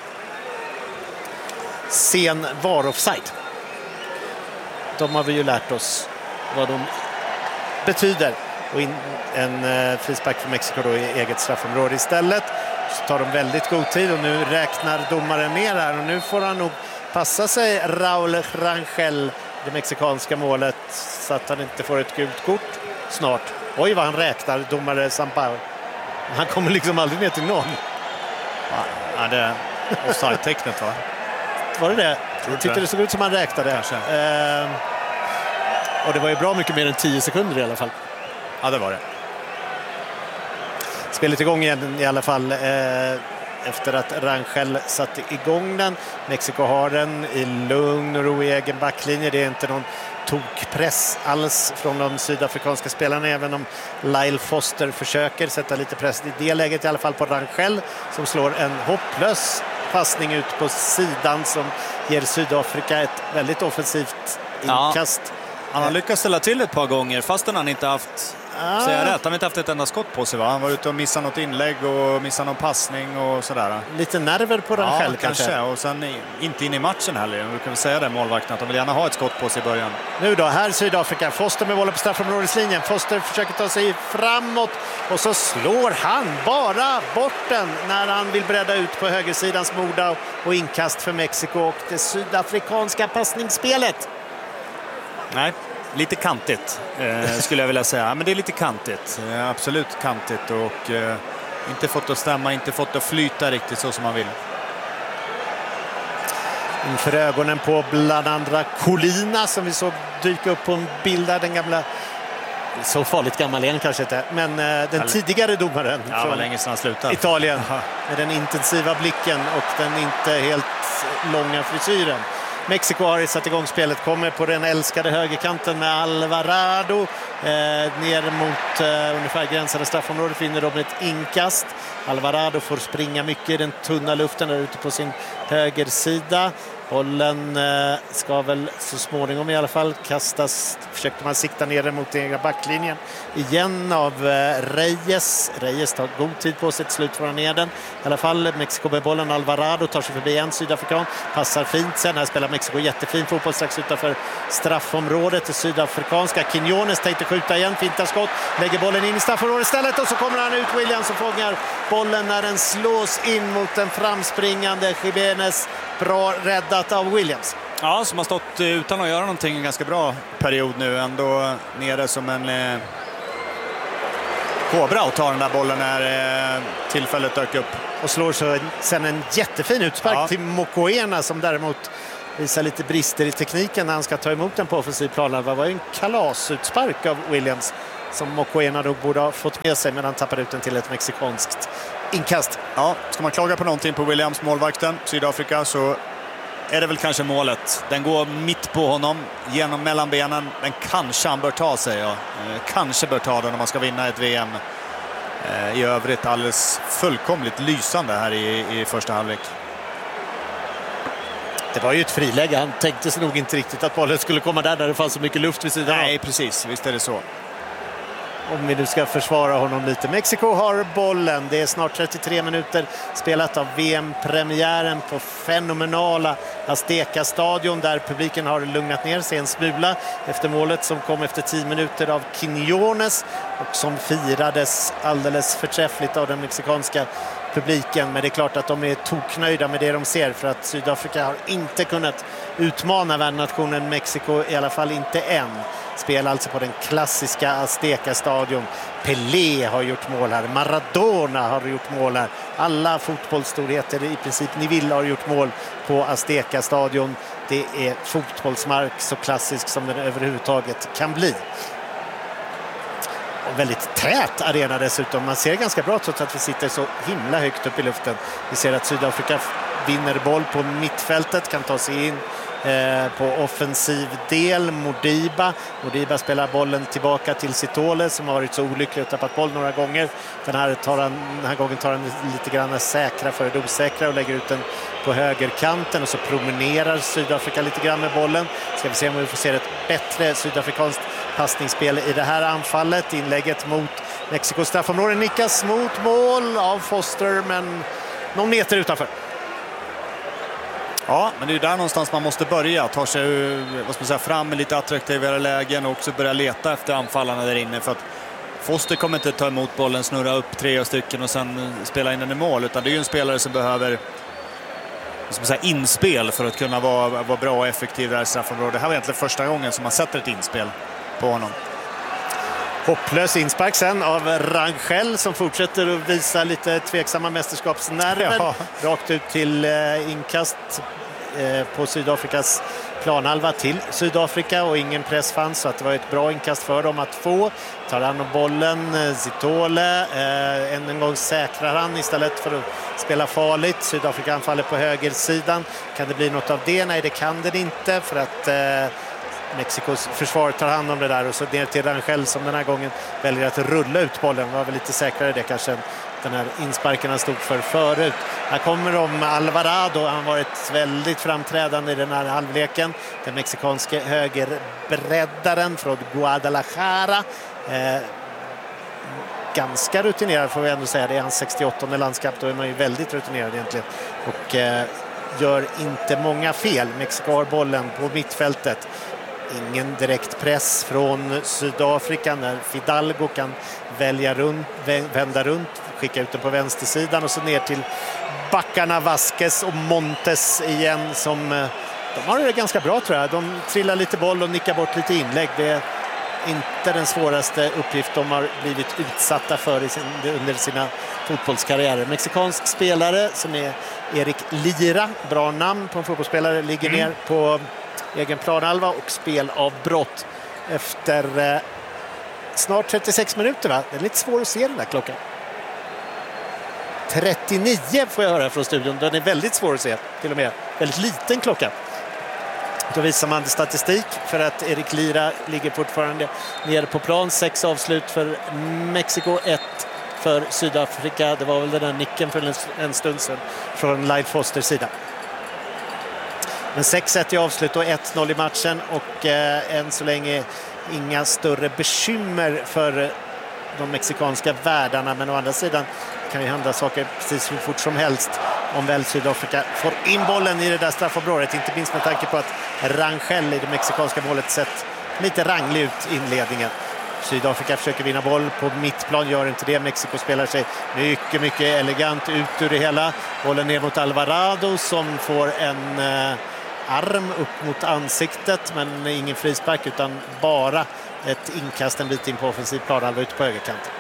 Sen var offside. De har vi ju lärt oss vad de betyder. Och in en uh, frispark för Mexiko då i eget straffområde istället. Så tar de väldigt god tid, och nu räknar domaren ner här. Och nu får han nog passa sig, Raúl Rangel, det mexikanska målet, så att han inte får ett gult kort snart. Oj, vad han räknar, domare Sampaio. Han kommer liksom aldrig ner till någon. Ja, det är offside-tecknet, va? Var det det? Jag tyckte det såg ut som han räknade. Eh, och det var ju bra mycket mer än tio sekunder i alla fall. Ja, det var det. Spelet igång igen i alla fall eh, efter att Rangel satte igång den. Mexiko har den i lugn och ro i egen backlinje. Det är inte någon tokpress alls från de sydafrikanska spelarna, även om Lyle Foster försöker sätta lite press i det läget i alla fall på Rangel, som slår en hopplös passning ut på sidan som ger Sydafrika ett väldigt offensivt inkast. Ja, han har lyckats ställa till ett par gånger fastän han inte haft ah. säger jag rätt, han har inte haft ett enda skott på sig, va? Han var ute och missade något inlägg och missade någon passning och sådär. Lite nerver på den ja, själv kanske. kanske. Och sen inte in i matchen heller. Vi kan säga det, målvakten, att de vill gärna ha ett skott på sig i början. Nu då, här Sydafrika. Foster med bollen på straffområdeslinjen. Foster försöker ta sig framåt, och så slår han bara bort den när han vill bredda ut på högersidans Moda, och inkast för Mexiko och det sydafrikanska passningsspelet. Nej, lite kantigt eh, skulle jag vilja säga. Men det är lite kantigt. Eh, absolut kantigt, och eh, inte fått att stämma, inte fått att flyta riktigt så som man vill. Inför ögonen på bland andra Colina, som vi såg dyka upp på en bild där, den gamla, så farligt gammal igen kanske inte, men eh, den Eller, tidigare domaren ja, från länge sedan slutade. Italien. Aha. Med den intensiva blicken och den inte helt långa frisyren. Mexiko har satt igång spelet, kommer på den älskade högerkanten med Alvarado eh, ner mot eh, ungefär gränsen av straffområdet, vinner de ett inkast. Alvarado får springa mycket i den tunna luften där ute på sin högersida. Bollen eh, ska väl så småningom i alla fall kastas, försökte man sikta ner den mot den egna backlinjen igen av eh, Reyes. Reyes tar god tid på sig, ett slut får han ner den. I alla fall Mexiko med bollen, Alvarado tar sig förbi en sydafrikan, passar fint sen. Här spelar Mexiko jättefin fotboll strax utanför straffområdet. Det sydafrikanska Quiñones tänkte skjuta igen, finta skott, lägger bollen in i straffområdet istället och så kommer han ut, Williams, och fångar bollen när den slås in mot den framspringande Jiménez. Bra räddat av Williams. Ja, som har stått utan att göra någonting en ganska bra period nu, ändå nere som en eh, kobra och tar den där bollen när eh, tillfället dök upp. Och slår så sen en jättefin utspark ja. till Mokoena, som däremot visar lite brister i tekniken när han ska ta emot den på offensiv plan. Det var ju en kalasutspark av Williams som Mokoena då borde ha fått med sig, men han tappar ut den till ett mexikanskt inkast. Ja, ska man klaga på någonting på Williams, målvakten, Sydafrika, så är det väl kanske målet. Den går mitt på honom, genom mellan benen. Den kanske han bör ta sig. Ja. Kanske bör ta den om man ska vinna ett V M. I övrigt alldeles fullkomligt lysande här i, i första halvlek. Det var ju ett friläge. Han tänkte sig nog inte riktigt att bollen skulle komma där när det fanns så mycket luft vid sidan. Nej, precis. Visst är det så. Om vi nu ska försvara honom lite. Mexiko har bollen. Det är snart trettiotre minuter spelat av V M-premiären på fenomenala Azteca-stadion, där publiken har lugnat ner sig en smula efter målet som kom efter tio minuter av Quiñones och som firades alldeles förträffligt av den mexikanska publiken. Men det är klart att de är toknöjda med det de ser, för att Sydafrika har inte kunnat utmana värdnationen Mexiko, i alla fall inte än. Spelar alltså på den klassiska Azteca-stadion. Pelé har gjort mål här, Maradona har gjort mål här. Alla fotbollsstorheter, i princip ni vill, har gjort mål på Azteca-stadion. Det är fotbollsmark så klassisk som den överhuvudtaget kan bli. Och väldigt tät arena dessutom. Man ser ganska bra trots att vi sitter så himla högt upp i luften. Vi ser att Sydafrika vinner boll på mittfältet, kan ta sig in eh, på offensiv del. Modiba. Modiba spelar bollen tillbaka till Sitole, som har varit så olycklig och tappat boll några gånger. Den här, tar han, den här gången tar han lite grann säkra för det osäkra och lägger ut den på högerkanten, och så promenerar Sydafrika lite grann med bollen. Ska vi se om vi får se ett bättre sydafrikanskt passningsspel i det här anfallet. Inlägget mot Mexikos straffområde nickas mot mål av Foster, men någon meter utanför. Ja, men det är där någonstans man måste börja. Ta sig vad ska man säga, fram med lite attraktivare lägen och också börja leta efter anfallarna där inne. För att Foster kommer inte ta emot bollen, snurra upp tre stycken och sen spela in den i mål. Utan det är ju en spelare som behöver vad ska man säga, inspel för att kunna vara, vara bra och effektiv i det här straffområdet. Det här var egentligen första gången som man sätter ett inspel på honom. Hopplös inspark sen av Rangel, som fortsätter att visa lite tveksamma mästerskapsnerver. Ja. Rakt ut till eh, inkast eh, på Sydafrikas planhalva till Sydafrika, och ingen press fanns, så att det var ett bra inkast för dem att få. Tar han om bollen, Sitole, eh, än en gång säkrar han istället för att spela farligt. Sydafrika anfaller på högersidan. Kan det bli något av det? Nej, det kan det inte, för att eh, Mexikos försvar tar hand om det där, och så ner till Rangel som den här gången väljer att rulla ut bollen. Var väl lite säkrare det kanske den här insparken han stod för förut. Här kommer de Alvarado. Han har varit väldigt framträdande i den här halvleken. Den mexikanske högerbreddaren från Guadalajara. Eh, ganska rutinerad får vi ändå säga. Det är hans sextioåttonde landskamp. Då är man ju väldigt rutinerad egentligen. Och eh, gör inte många fel. Mexiko har bollen på mittfältet. Ingen direkt press från Sydafrika när Fidalgo kan välja runt, vända runt, skicka ut den på vänstersidan och så ner till backarna Vasquez och Montes igen, som de har det ganska bra tror jag. De trillar lite boll och nickar bort lite inlägg. Det är inte den svåraste uppgift de har blivit utsatta för i sin, under sina fotbollskarriärer. Mexikansk spelare som är Erik Lira, bra namn på en fotbollsspelare, ligger mm. ner på egen planhalva och spel av brott efter eh, snart trettiosex minuter, va? Det är lite svårt att se den där klockan. trettionio får jag höra från studion. Den är väldigt svår att se, till och med. Väldigt liten klocka. Då visar man statistik för att Erik Lira ligger fortfarande nere på plan. Sex avslut för Mexiko, ett för Sydafrika. Det var väl den där nicken för en, en stund sedan från Lyle Fosters sida. Men sex ett i avslut och ett noll i matchen, och eh, än så länge inga större bekymmer för de mexikanska värdarna. Men å andra sidan kan ju hända saker precis hur fort som helst om väl Sydafrika får in bollen i det där straffområdet. Inte minst med tanke på att Rangel i det mexikanska målet sett lite ranglig ut inledningen. Sydafrika försöker vinna boll på mittplan, gör inte det. Mexiko spelar sig mycket, mycket elegant ut ur det hela. Bollen ner mot Alvarado som får en eh, arm upp mot ansiktet, men ingen frispark utan bara ett inkast en bit in på offensiv planhalva ute på högerkanten.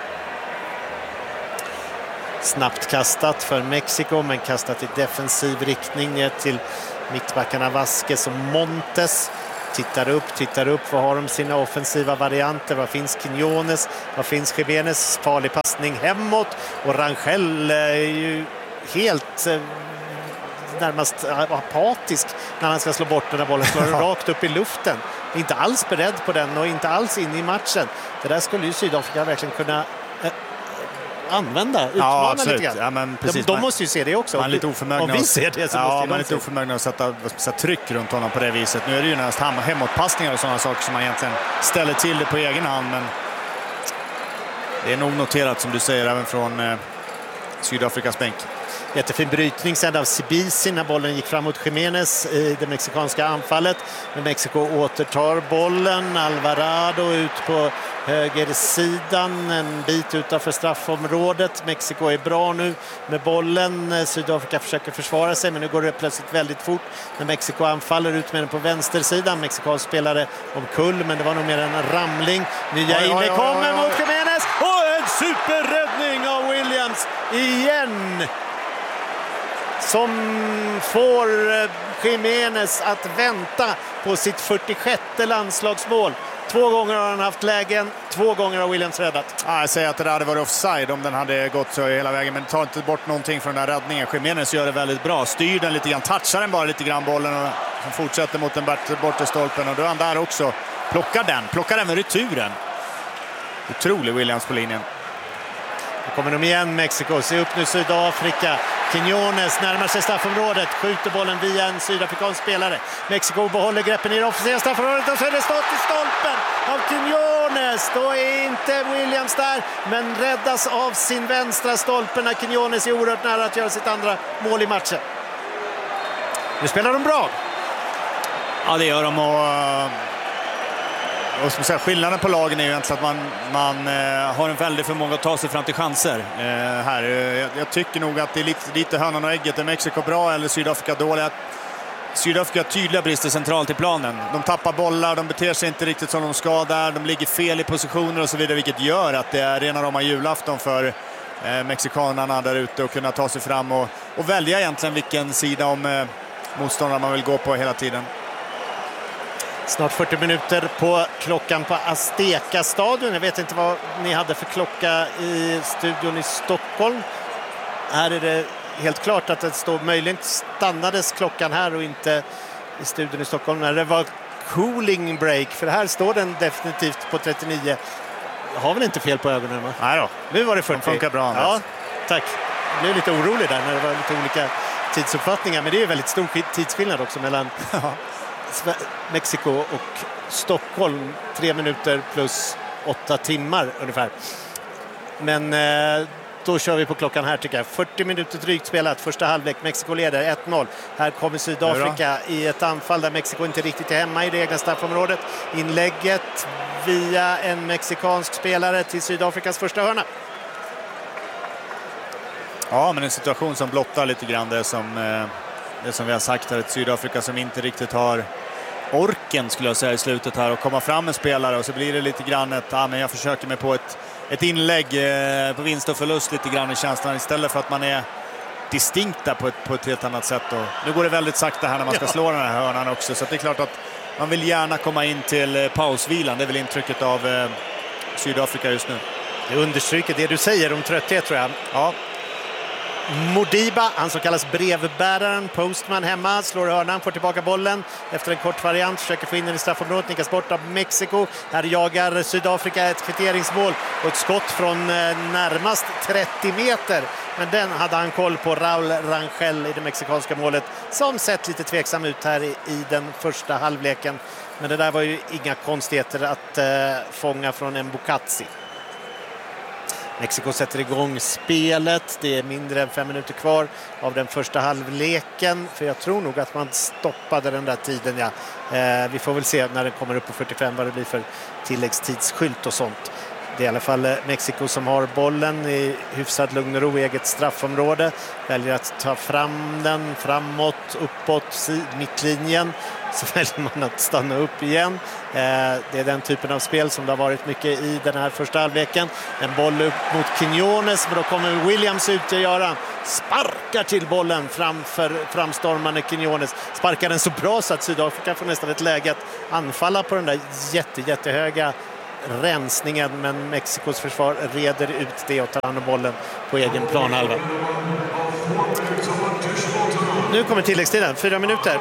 Snabbt kastat för Mexiko, men kastat i defensiv riktning ner till mittbackarna Vasquez och Montes. Tittar upp, tittar upp. Vad har de sina offensiva varianter? Vad finns Quiñones? Vad finns Jiménez? Farlig passning hemåt. Och Rangel är ju helt eh, närmast apatisk när han ska slå bort den där bollen. Slår den rakt upp i luften. Inte alls beredd på den och inte alls in i matchen. Det där skulle ju Sydafrika verkligen kunna eh, använda, utmana ja, lite grann. Ja, men precis, de, de man, måste ju se det också. Man är lite oförmögna. Om vi ser det så ja, måste man är de lite se. oförmögna att sätta, sätta tryck runt honom på det viset. Nu är det ju nästan hemåtpassningar och sådana saker som man egentligen ställer till det på egen hand. Men det är nog noterat, som du säger, även från eh, Sydafrikas bänk. Jättefin brytning sen av Sibisi när bollen gick fram mot Jiménez i det mexikanska anfallet. Men Mexiko återtar bollen. Alvarado ut på högersidan, en bit utanför straffområdet. Mexiko är bra nu med bollen. Sydafrika försöker försvara sig, men nu går det plötsligt väldigt fort när Mexiko anfaller ut med den på vänstersidan. Mexikansk spelare omkull, men det var nog mer en ramling. Nya inne kommer mot Jiménez och en superräddning av Williams igen, som får Jiménez att vänta på sitt fyrtiosjätte landslagsmål. Två gånger har han haft lägen, två gånger har Williams räddat. Ja, jag säger att det där hade varit offside om den hade gått så hela vägen, men ta inte bort någonting från den där räddningen. Jiménez gör det väldigt bra, styr den lite grann, touchar den bara lite grann bollen och fortsätter mot den bortre stolpen, och då är han där också. Plockar den, plockar den med returen. Otrolig Williams på linjen. Nu kommer de igen, Mexiko. Se upp nu Sydafrika. Quiñones närmar sig straffområdet. Skjuter bollen via en sydafrikansk spelare. Mexiko behåller greppen i det offensiva straffområdet och så är det stått i stolpen av Quiñones. Då är inte Williams där, men räddas av sin vänstra stolpen när Quiñones är oerhört nära att göra sitt andra mål i matchen. Nu spelar de bra. Ja, det gör de, och... Och som säga, skillnaden på lagen är ju egentligen att man, man eh, har en väldig förmåga att ta sig fram till chanser. Eh, här. Jag, jag tycker nog att det är lite, lite hönan och ägget. Är Mexiko bra eller Sydafrika dåliga? Sydafrika har tydliga brister centralt i planen. De tappar bollar, de beter sig inte riktigt som de ska där. De ligger fel i positioner och så vidare, vilket gör att det är rena rama julafton för eh, mexikanerna där ute att kunna ta sig fram och, och välja egentligen vilken sida om eh, motståndare man vill gå på hela tiden. Snart fyrtio minuter på klockan på Azteca-stadion. Jag vet inte vad ni hade för klocka i studion i Stockholm. Här är det helt klart att det står, möjligen stannades klockan här och inte i studion i Stockholm när det var cooling break. För här står den definitivt på trettionio. Jag har väl inte fel på ögonen, va? Nej då. Nu var det fyrtio. De funkar bra. Ja, tack. Jag blev lite orolig där när det var lite olika tidsuppfattningar. Men det är väldigt stor tidsskillnad också mellan... Mexiko och Stockholm, tre minuter plus åtta timmar ungefär. Men eh, då kör vi på klockan här tycker jag. fyrtio minuter drygt spelat, första halvlek. Mexiko leder ett noll. Här kommer Sydafrika i ett anfall där Mexiko inte riktigt är hemma i det egna straffområdet. Inlägget via en mexikansk spelare till Sydafrikas första hörna. Ja, men en situation som blottar lite grann det som... Eh... Det som vi har sagt här, ett Sydafrika som inte riktigt har orken skulle jag säga i slutet här och komma fram med spelare, och så blir det lite grann ett, ja, men jag försöker mig på ett, ett inlägg eh, på vinst och förlust lite grann i känslan istället för att man är distinkta på ett, på ett helt annat sätt. Och nu går det väldigt sakta här när man ska ja. slå den här hörnan också, så det är klart att man vill gärna komma in till eh, pausvilan. Det är väl intrycket av eh, Sydafrika just nu. Det understryker det du säger om trötthet tror jag. Ja. Modiba, han som kallas brevbäraren, postman hemma, slår hörnan, får tillbaka bollen efter en kort variant, försöker få in den i straffområdet, nickas bort av Mexiko. Här jagar Sydafrika ett kvitteringsmål och ett skott från eh, närmast trettio meter. Men den hade han koll på, Raul Rangel i det mexikanska målet, som sett lite tveksam ut här i, i den första halvleken. Men det där var ju inga konstigheter att eh, fånga från en Bukatsi. Mexiko sätter igång spelet. Det är mindre än fem minuter kvar av den första halvleken. För jag tror nog att man stoppade den där tiden. Ja. Eh, vi får väl se när den kommer upp på fyrtiofem vad det blir för tilläggstidsskylt och sånt. Det är i alla fall Mexiko som har bollen i hyfsad lugn och ro i eget straffområde. Väljer att ta fram den framåt, uppåt, mittlinjen. Så väljer man att stanna upp igen. Eh, det är den typen av spel som det har varit mycket i den här första halvleken. En boll upp mot Quiñones, men då kommer Williams ut och göra. Sparkar till bollen framför framstormande Quiñones. Sparkar den så bra så att Sydafrika får nästan ett läge att anfalla på den där jätte, jättehöga rensningen, men Mexikos försvar reder ut det och tar hand om bollen på egen planhalva. Nu kommer tilläggstiden, fyra minuter.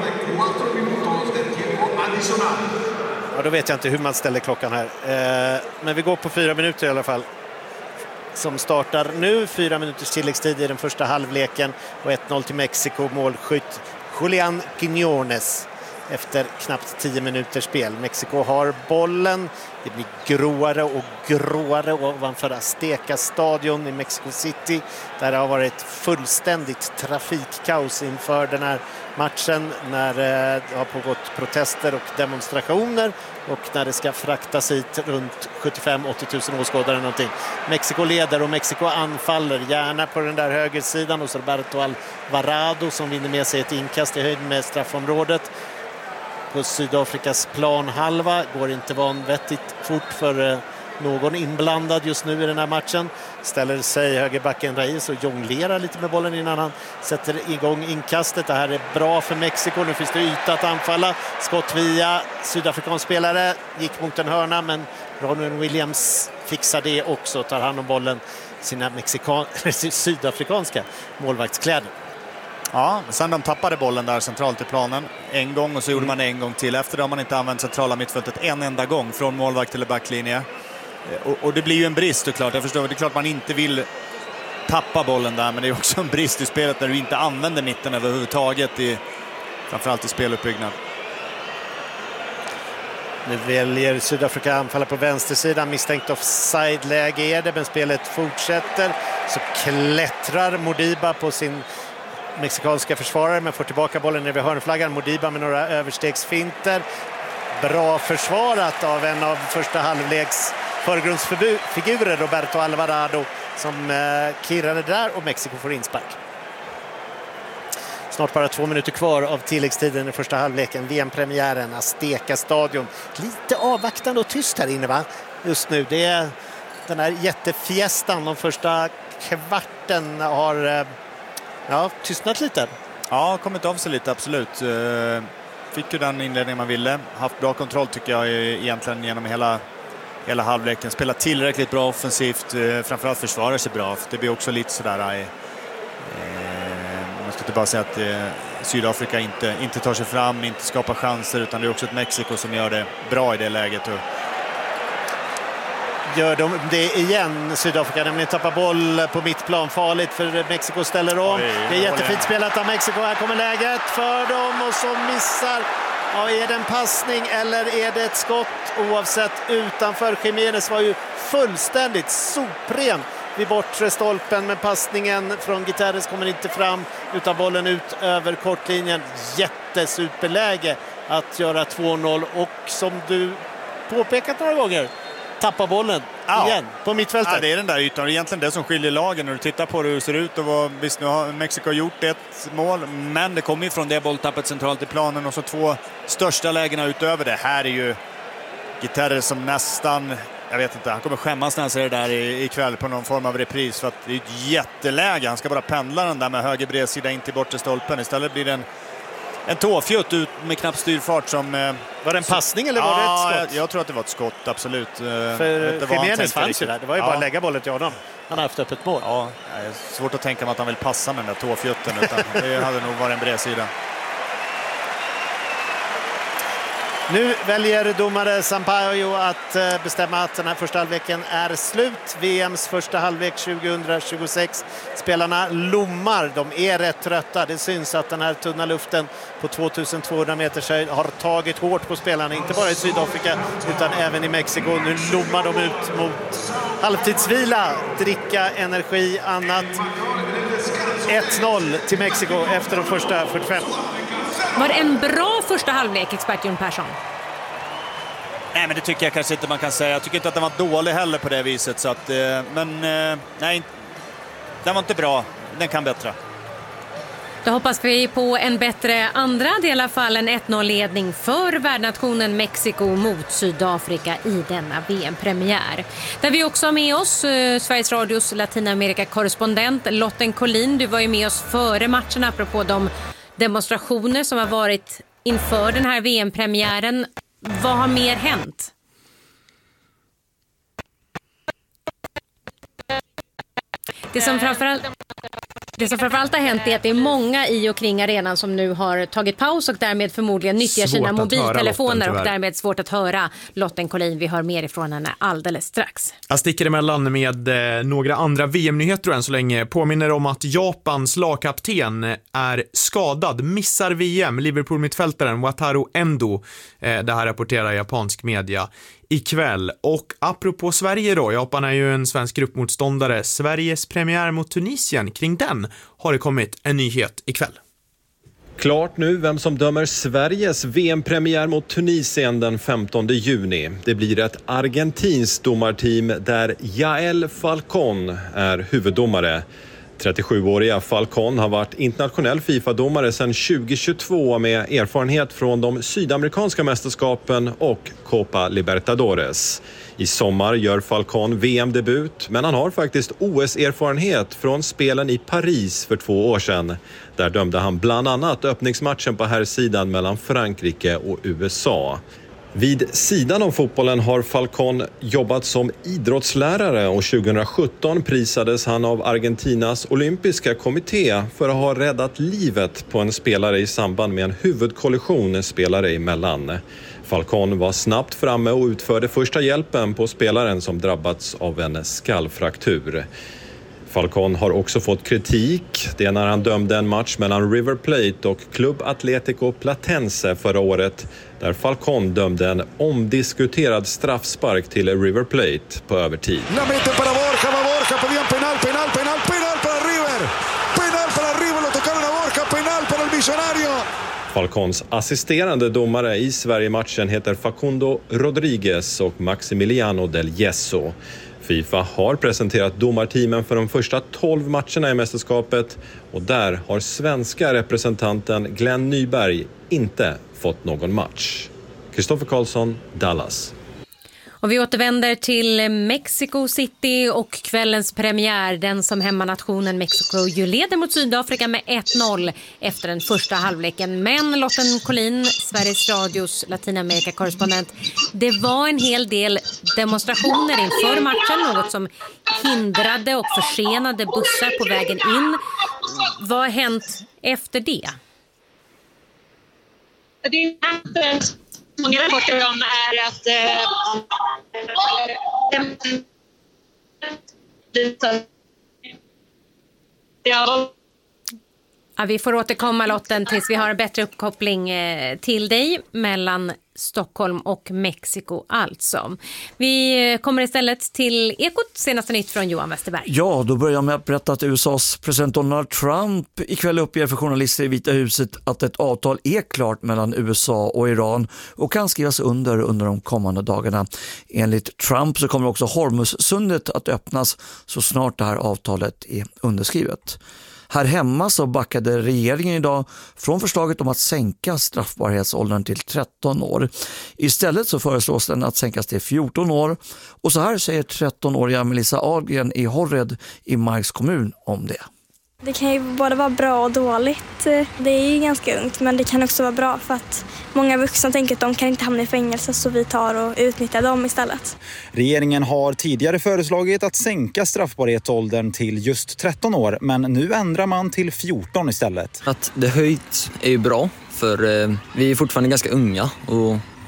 Ja, då vet jag inte hur man ställer klockan här. Eh, men vi går på fyra minuter i alla fall. Som startar nu, fyra minuters tilläggstid i den första halvleken och ett noll till Mexiko, målskytt Julián Quiñones. Efter knappt tio minuters spel. Mexiko har bollen. Det blir gråare och gråare ovanför Azteca-stadion i Mexico City. Där det har varit fullständigt trafikkaos inför den här matchen. När det har pågått protester och demonstrationer. Och när det ska fraktas hit runt sjuttiofem till åttio tusen åskådare någonting. Mexiko leder och Mexiko anfaller. Gärna på den där högersidan hos Roberto Alvarado som vinner med sig ett inkast i höjd med straffområdet. På Sydafrikas planhalva går inte vanvettigt fort för någon inblandad just nu i den här matchen. Ställer sig högerbacken Reyes och jonglerar lite med bollen innan han sätter igång inkastet. Det här är bra för Mexiko. Nu finns det yta att anfalla. Skott via sydafrikansk spelare. Gick mot en hörna, men Ronwen Williams fixar det också. Tar hand om bollen sina mexikan- sydafrikanska målvaktskläder. Ja, sen de tappade bollen där centralt i planen en gång och så gjorde mm. man det en gång till. Efter det har man inte använt centrala mittfältet en enda gång från målvakt till backlinje. Och, och det blir ju en brist såklart. Jag förstår, det är klart man inte vill tappa bollen där, men det är också en brist i spelet när du inte använder mitten överhuvudtaget, i, framförallt i speluppbyggnad. Nu väljer Sydafrika anfalla på vänstersidan. Misstänkt offside-läge är det, men spelet fortsätter. Så klättrar Modiba på sin mexikanska försvarare, men får tillbaka bollen ner vid hörnflaggan. Modiba med några överstegsfinter. Bra försvarat av en av första halvleks förgrundsfigurer, Roberto Alvarado, som eh, kirrade där, och Mexiko får inspark. Snart bara två minuter kvar av tilläggstiden i första halvleken. V M-premiären, Azteca-stadion. Lite avvaktande och tyst här inne, va? Just nu. Det är den här jättefiestan. De första kvarten har... Eh, Ja, tystnat lite. Ja, kommit av sig lite, absolut. Fick ju den inledning man ville. Haft bra kontroll tycker jag egentligen genom hela, hela halvleken. Spelat tillräckligt bra offensivt. Framförallt försvarar sig bra. Det blir också lite sådär... Eh, man ska inte bara säga att eh, Sydafrika inte, inte tar sig fram, inte skapar chanser. Utan det är också ett Mexiko som gör det bra i det läget. Och gör de det igen, Sydafrika, nämligen tappar boll på mittplan, farligt för Mexiko ställer om. Oj, det är jättefint spelat av Mexiko, här kommer läget för dem och så missar. Ja, är det en passning eller är det ett skott? Oavsett, utanför. Jiménez var ju fullständigt sopren vid bortre stolpen, men passningen från Guterres kommer inte fram utan bollen ut över kortlinjen. Jättesuperläge att göra två noll, och som du påpekat några gånger, tappa bollen ja. igen på mittfältet. Ja, det är den där ytan. Det är egentligen det som skiljer lagen när du tittar på hur det ser ut. Och vad, visst, nu har Mexiko gjort ett mål, men det kommer ju från det bolltappet centralt i planen, och så två största lägena utöver det. Här är ju Guterres som nästan, jag vet inte, han kommer skämmas när han ser det där ikväll på någon form av repris, för att det är ett jätteläge. Han ska bara pendla den där med höger bredsida in till bortre stolpen. Istället blir det en En tåfjutt ut med knapp styrfart som... Eh, var det en passning eller var ja, det ett skott? Jag, jag tror att det var ett skott, absolut. För Jiménez fanns ju där. Det var ju ja. bara att lägga bollen till honom. Han har haft öppet mål. Ja, det är svårt att tänka mig att han vill passa med den där tåfjutten. Utan det hade nog varit en bredsida. Nu väljer domare Sampaio att bestämma att den här första halvleken är slut. V M:s första halvlek tjugohundratjugosex. Spelarna lommar, de är rätt trötta. Det syns att den här tunna luften på tvåtusentvåhundra meters höjd har tagit hårt på spelarna. Inte bara i Sydafrika utan även i Mexiko. Nu lommar de ut mot halvtidsvila, dricka energi, annat. ett noll till Mexiko efter de första fyrtiofem. Var det en bra första halvlek, expert Jon Persson? Nej, men det tycker jag kanske inte man kan säga. Jag tycker inte att den var dålig heller på det viset. Så att, men nej, den var inte bra. Den kan bättre. Då hoppas vi på en bättre andra del, i alla fall en ett noll-ledning för värdnationen Mexiko mot Sydafrika i denna V M-premiär. Där vi också har med oss eh, Sveriges Radios Latinamerika-korrespondent Lotten Collin. Du var ju med oss före matchen apropå de demonstrationer som har varit inför den här V M-premiären. Vad har mer hänt? Det som framförallt, det som framförallt har hänt är att det är många i och kring arenan som nu har tagit paus och därmed förmodligen nyttjar svårt sina mobiltelefoner Lotten, och därmed svårt att höra Lotten Collin. Vi hör mer ifrån henne alldeles strax. Jag sticker emellan med eh, några andra V M-nyheter än så länge. Påminner om att Japans lagkapten är skadad, missar V M. Liverpool-mittfältaren Wataru Endo. Eh, det här rapporterar japansk media ikväll. Och apropå Sverige då, Japan är ju en svensk gruppmotståndare. Sveriges premiär mot Tunisien, kring den har det kommit en nyhet ikväll. Klart nu vem som dömer Sveriges V M-premiär mot Tunisien den femtonde juni. Det blir ett argentinskt domarteam där Yael Falcón är huvuddomare. trettiosjuåriga Falcón har varit internationell FIFA-domare sedan tjugohundratjugotvå med erfarenhet från de sydamerikanska mästerskapen och Copa Libertadores. I sommar gör Falcón V M-debut, men han har faktiskt O S-erfarenhet från spelen i Paris för två år sedan. Där dömde han bland annat öppningsmatchen på här sidan mellan Frankrike och U S A. Vid sidan av fotbollen har Falcón jobbat som idrottslärare och tjugohundrasjutton prisades han av Argentinas olympiska kommitté för att ha räddat livet på en spelare i samband med en huvudkollision spelare emellan. Falcón var snabbt framme och utförde första hjälpen på spelaren som drabbats av en skallfraktur. Falcón har också fått kritik. Det är när han dömde en match mellan River Plate och Club Atlético Platense förra året, där Falcón dömde en omdiskuterad straffspark till River Plate på övertid. La mete para Borja, va Borja, pedían penal, penal, penal, penal para River. Penal para River, lo tocaron a Borja, penal para el Millonario. Falcóns assisterande domare i Sverige-matchen heter Facundo Rodriguez och Maximiliano del Yesso. FIFA har presenterat domarteamen för de första tolv matcherna i mästerskapet och där har svenska representanten Glenn Nyberg inte fått någon match. Kristoffer Karlsson, Dallas. Och vi återvänder till Mexico City och kvällens premiär, den som hemmanationen Mexiko ju leder mot Sydafrika med ett noll efter den första halvleken. Men Lotten Collin, Sveriges Radios Latinamerika-korrespondent, det var en hel del demonstrationer inför matchen, något som hindrade och försenade bussar på vägen in. Vad har hänt efter det? Det är många rapporter om är att eh, ja. Ja, vi får återkomma, Lotten, tills vi har en bättre uppkoppling eh, till dig mellan Stockholm och Mexiko alltså. Vi kommer istället till Ekot, senaste nytt från Johan Westerberg. Ja, då börjar jag med att berätta att U S A:s president Donald Trump ikväll uppger för journalister i Vita huset att ett avtal är klart mellan U S A och Iran och kan skrivas under under de kommande dagarna. Enligt Trump så kommer också Hormuzsundet att öppnas så snart det här avtalet är underskrivet. Här hemma så backade regeringen idag från förslaget om att sänka straffbarhetsåldern till tretton år. Istället så föreslås den att sänkas till fjorton år. Och så här säger tretton-åriga Melissa Ahlgren i Horred i Marks kommun om det. Det kan ju både vara bra och dåligt. Det är ju ganska ungt, men det kan också vara bra för att många vuxna tänker att de kan inte hamna i fängelse, så vi tar och utnyttjar dem istället. Regeringen har tidigare föreslagit att sänka straffbarhetsåldern till just tretton år, men nu ändrar man till fjorton istället. Att det höjt är ju bra, för eh, vi är fortfarande ganska unga och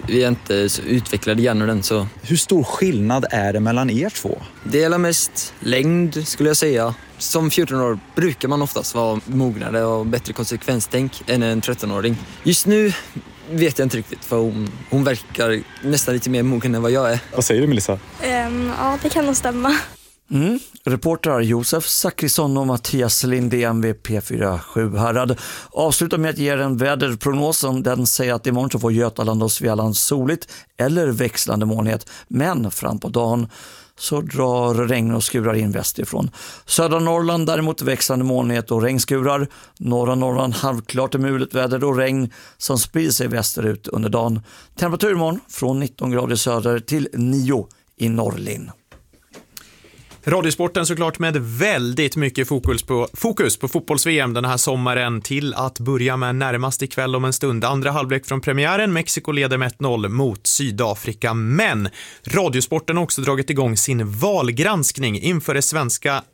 Vi är inte så utvecklade genom den. Så. Hur stor skillnad är det mellan er två? Det är mest längd skulle jag säga. Som fjorton-åring brukar man oftast vara mognare och bättre konsekvenstänk än en tretton-åring. Just nu vet jag inte riktigt för hon, hon verkar nästan lite mer mogen än vad jag är. Vad säger du, Melissa? Um, ja, det kan nog stämma. Mm. Reportrar Josef Zachrisson och Mattias Lindén vid P fyra Sjuhärad avslutar med att ge en väderprognos. Den säger att imorgon så får Götaland och Svealand soligt eller växlande molnighet, men fram på dagen så drar regn och skurar in västerifrån. Södra Norrland däremot växlande molnighet och regnskurar. Norra Norrland halvklart och mulet väder och regn som sprider sig västerut under dagen. Temperatur imorgon från nitton grader söder till nio i Norrlin. Radiosporten såklart med väldigt mycket fokus på, fokus på fotbolls-V M den här sommaren till att börja med närmast ikväll om en stund. Andra halvlek från premiären, Mexiko leder med ett noll mot Sydafrika. Men Radiosporten har också dragit igång sin valgranskning inför det svenska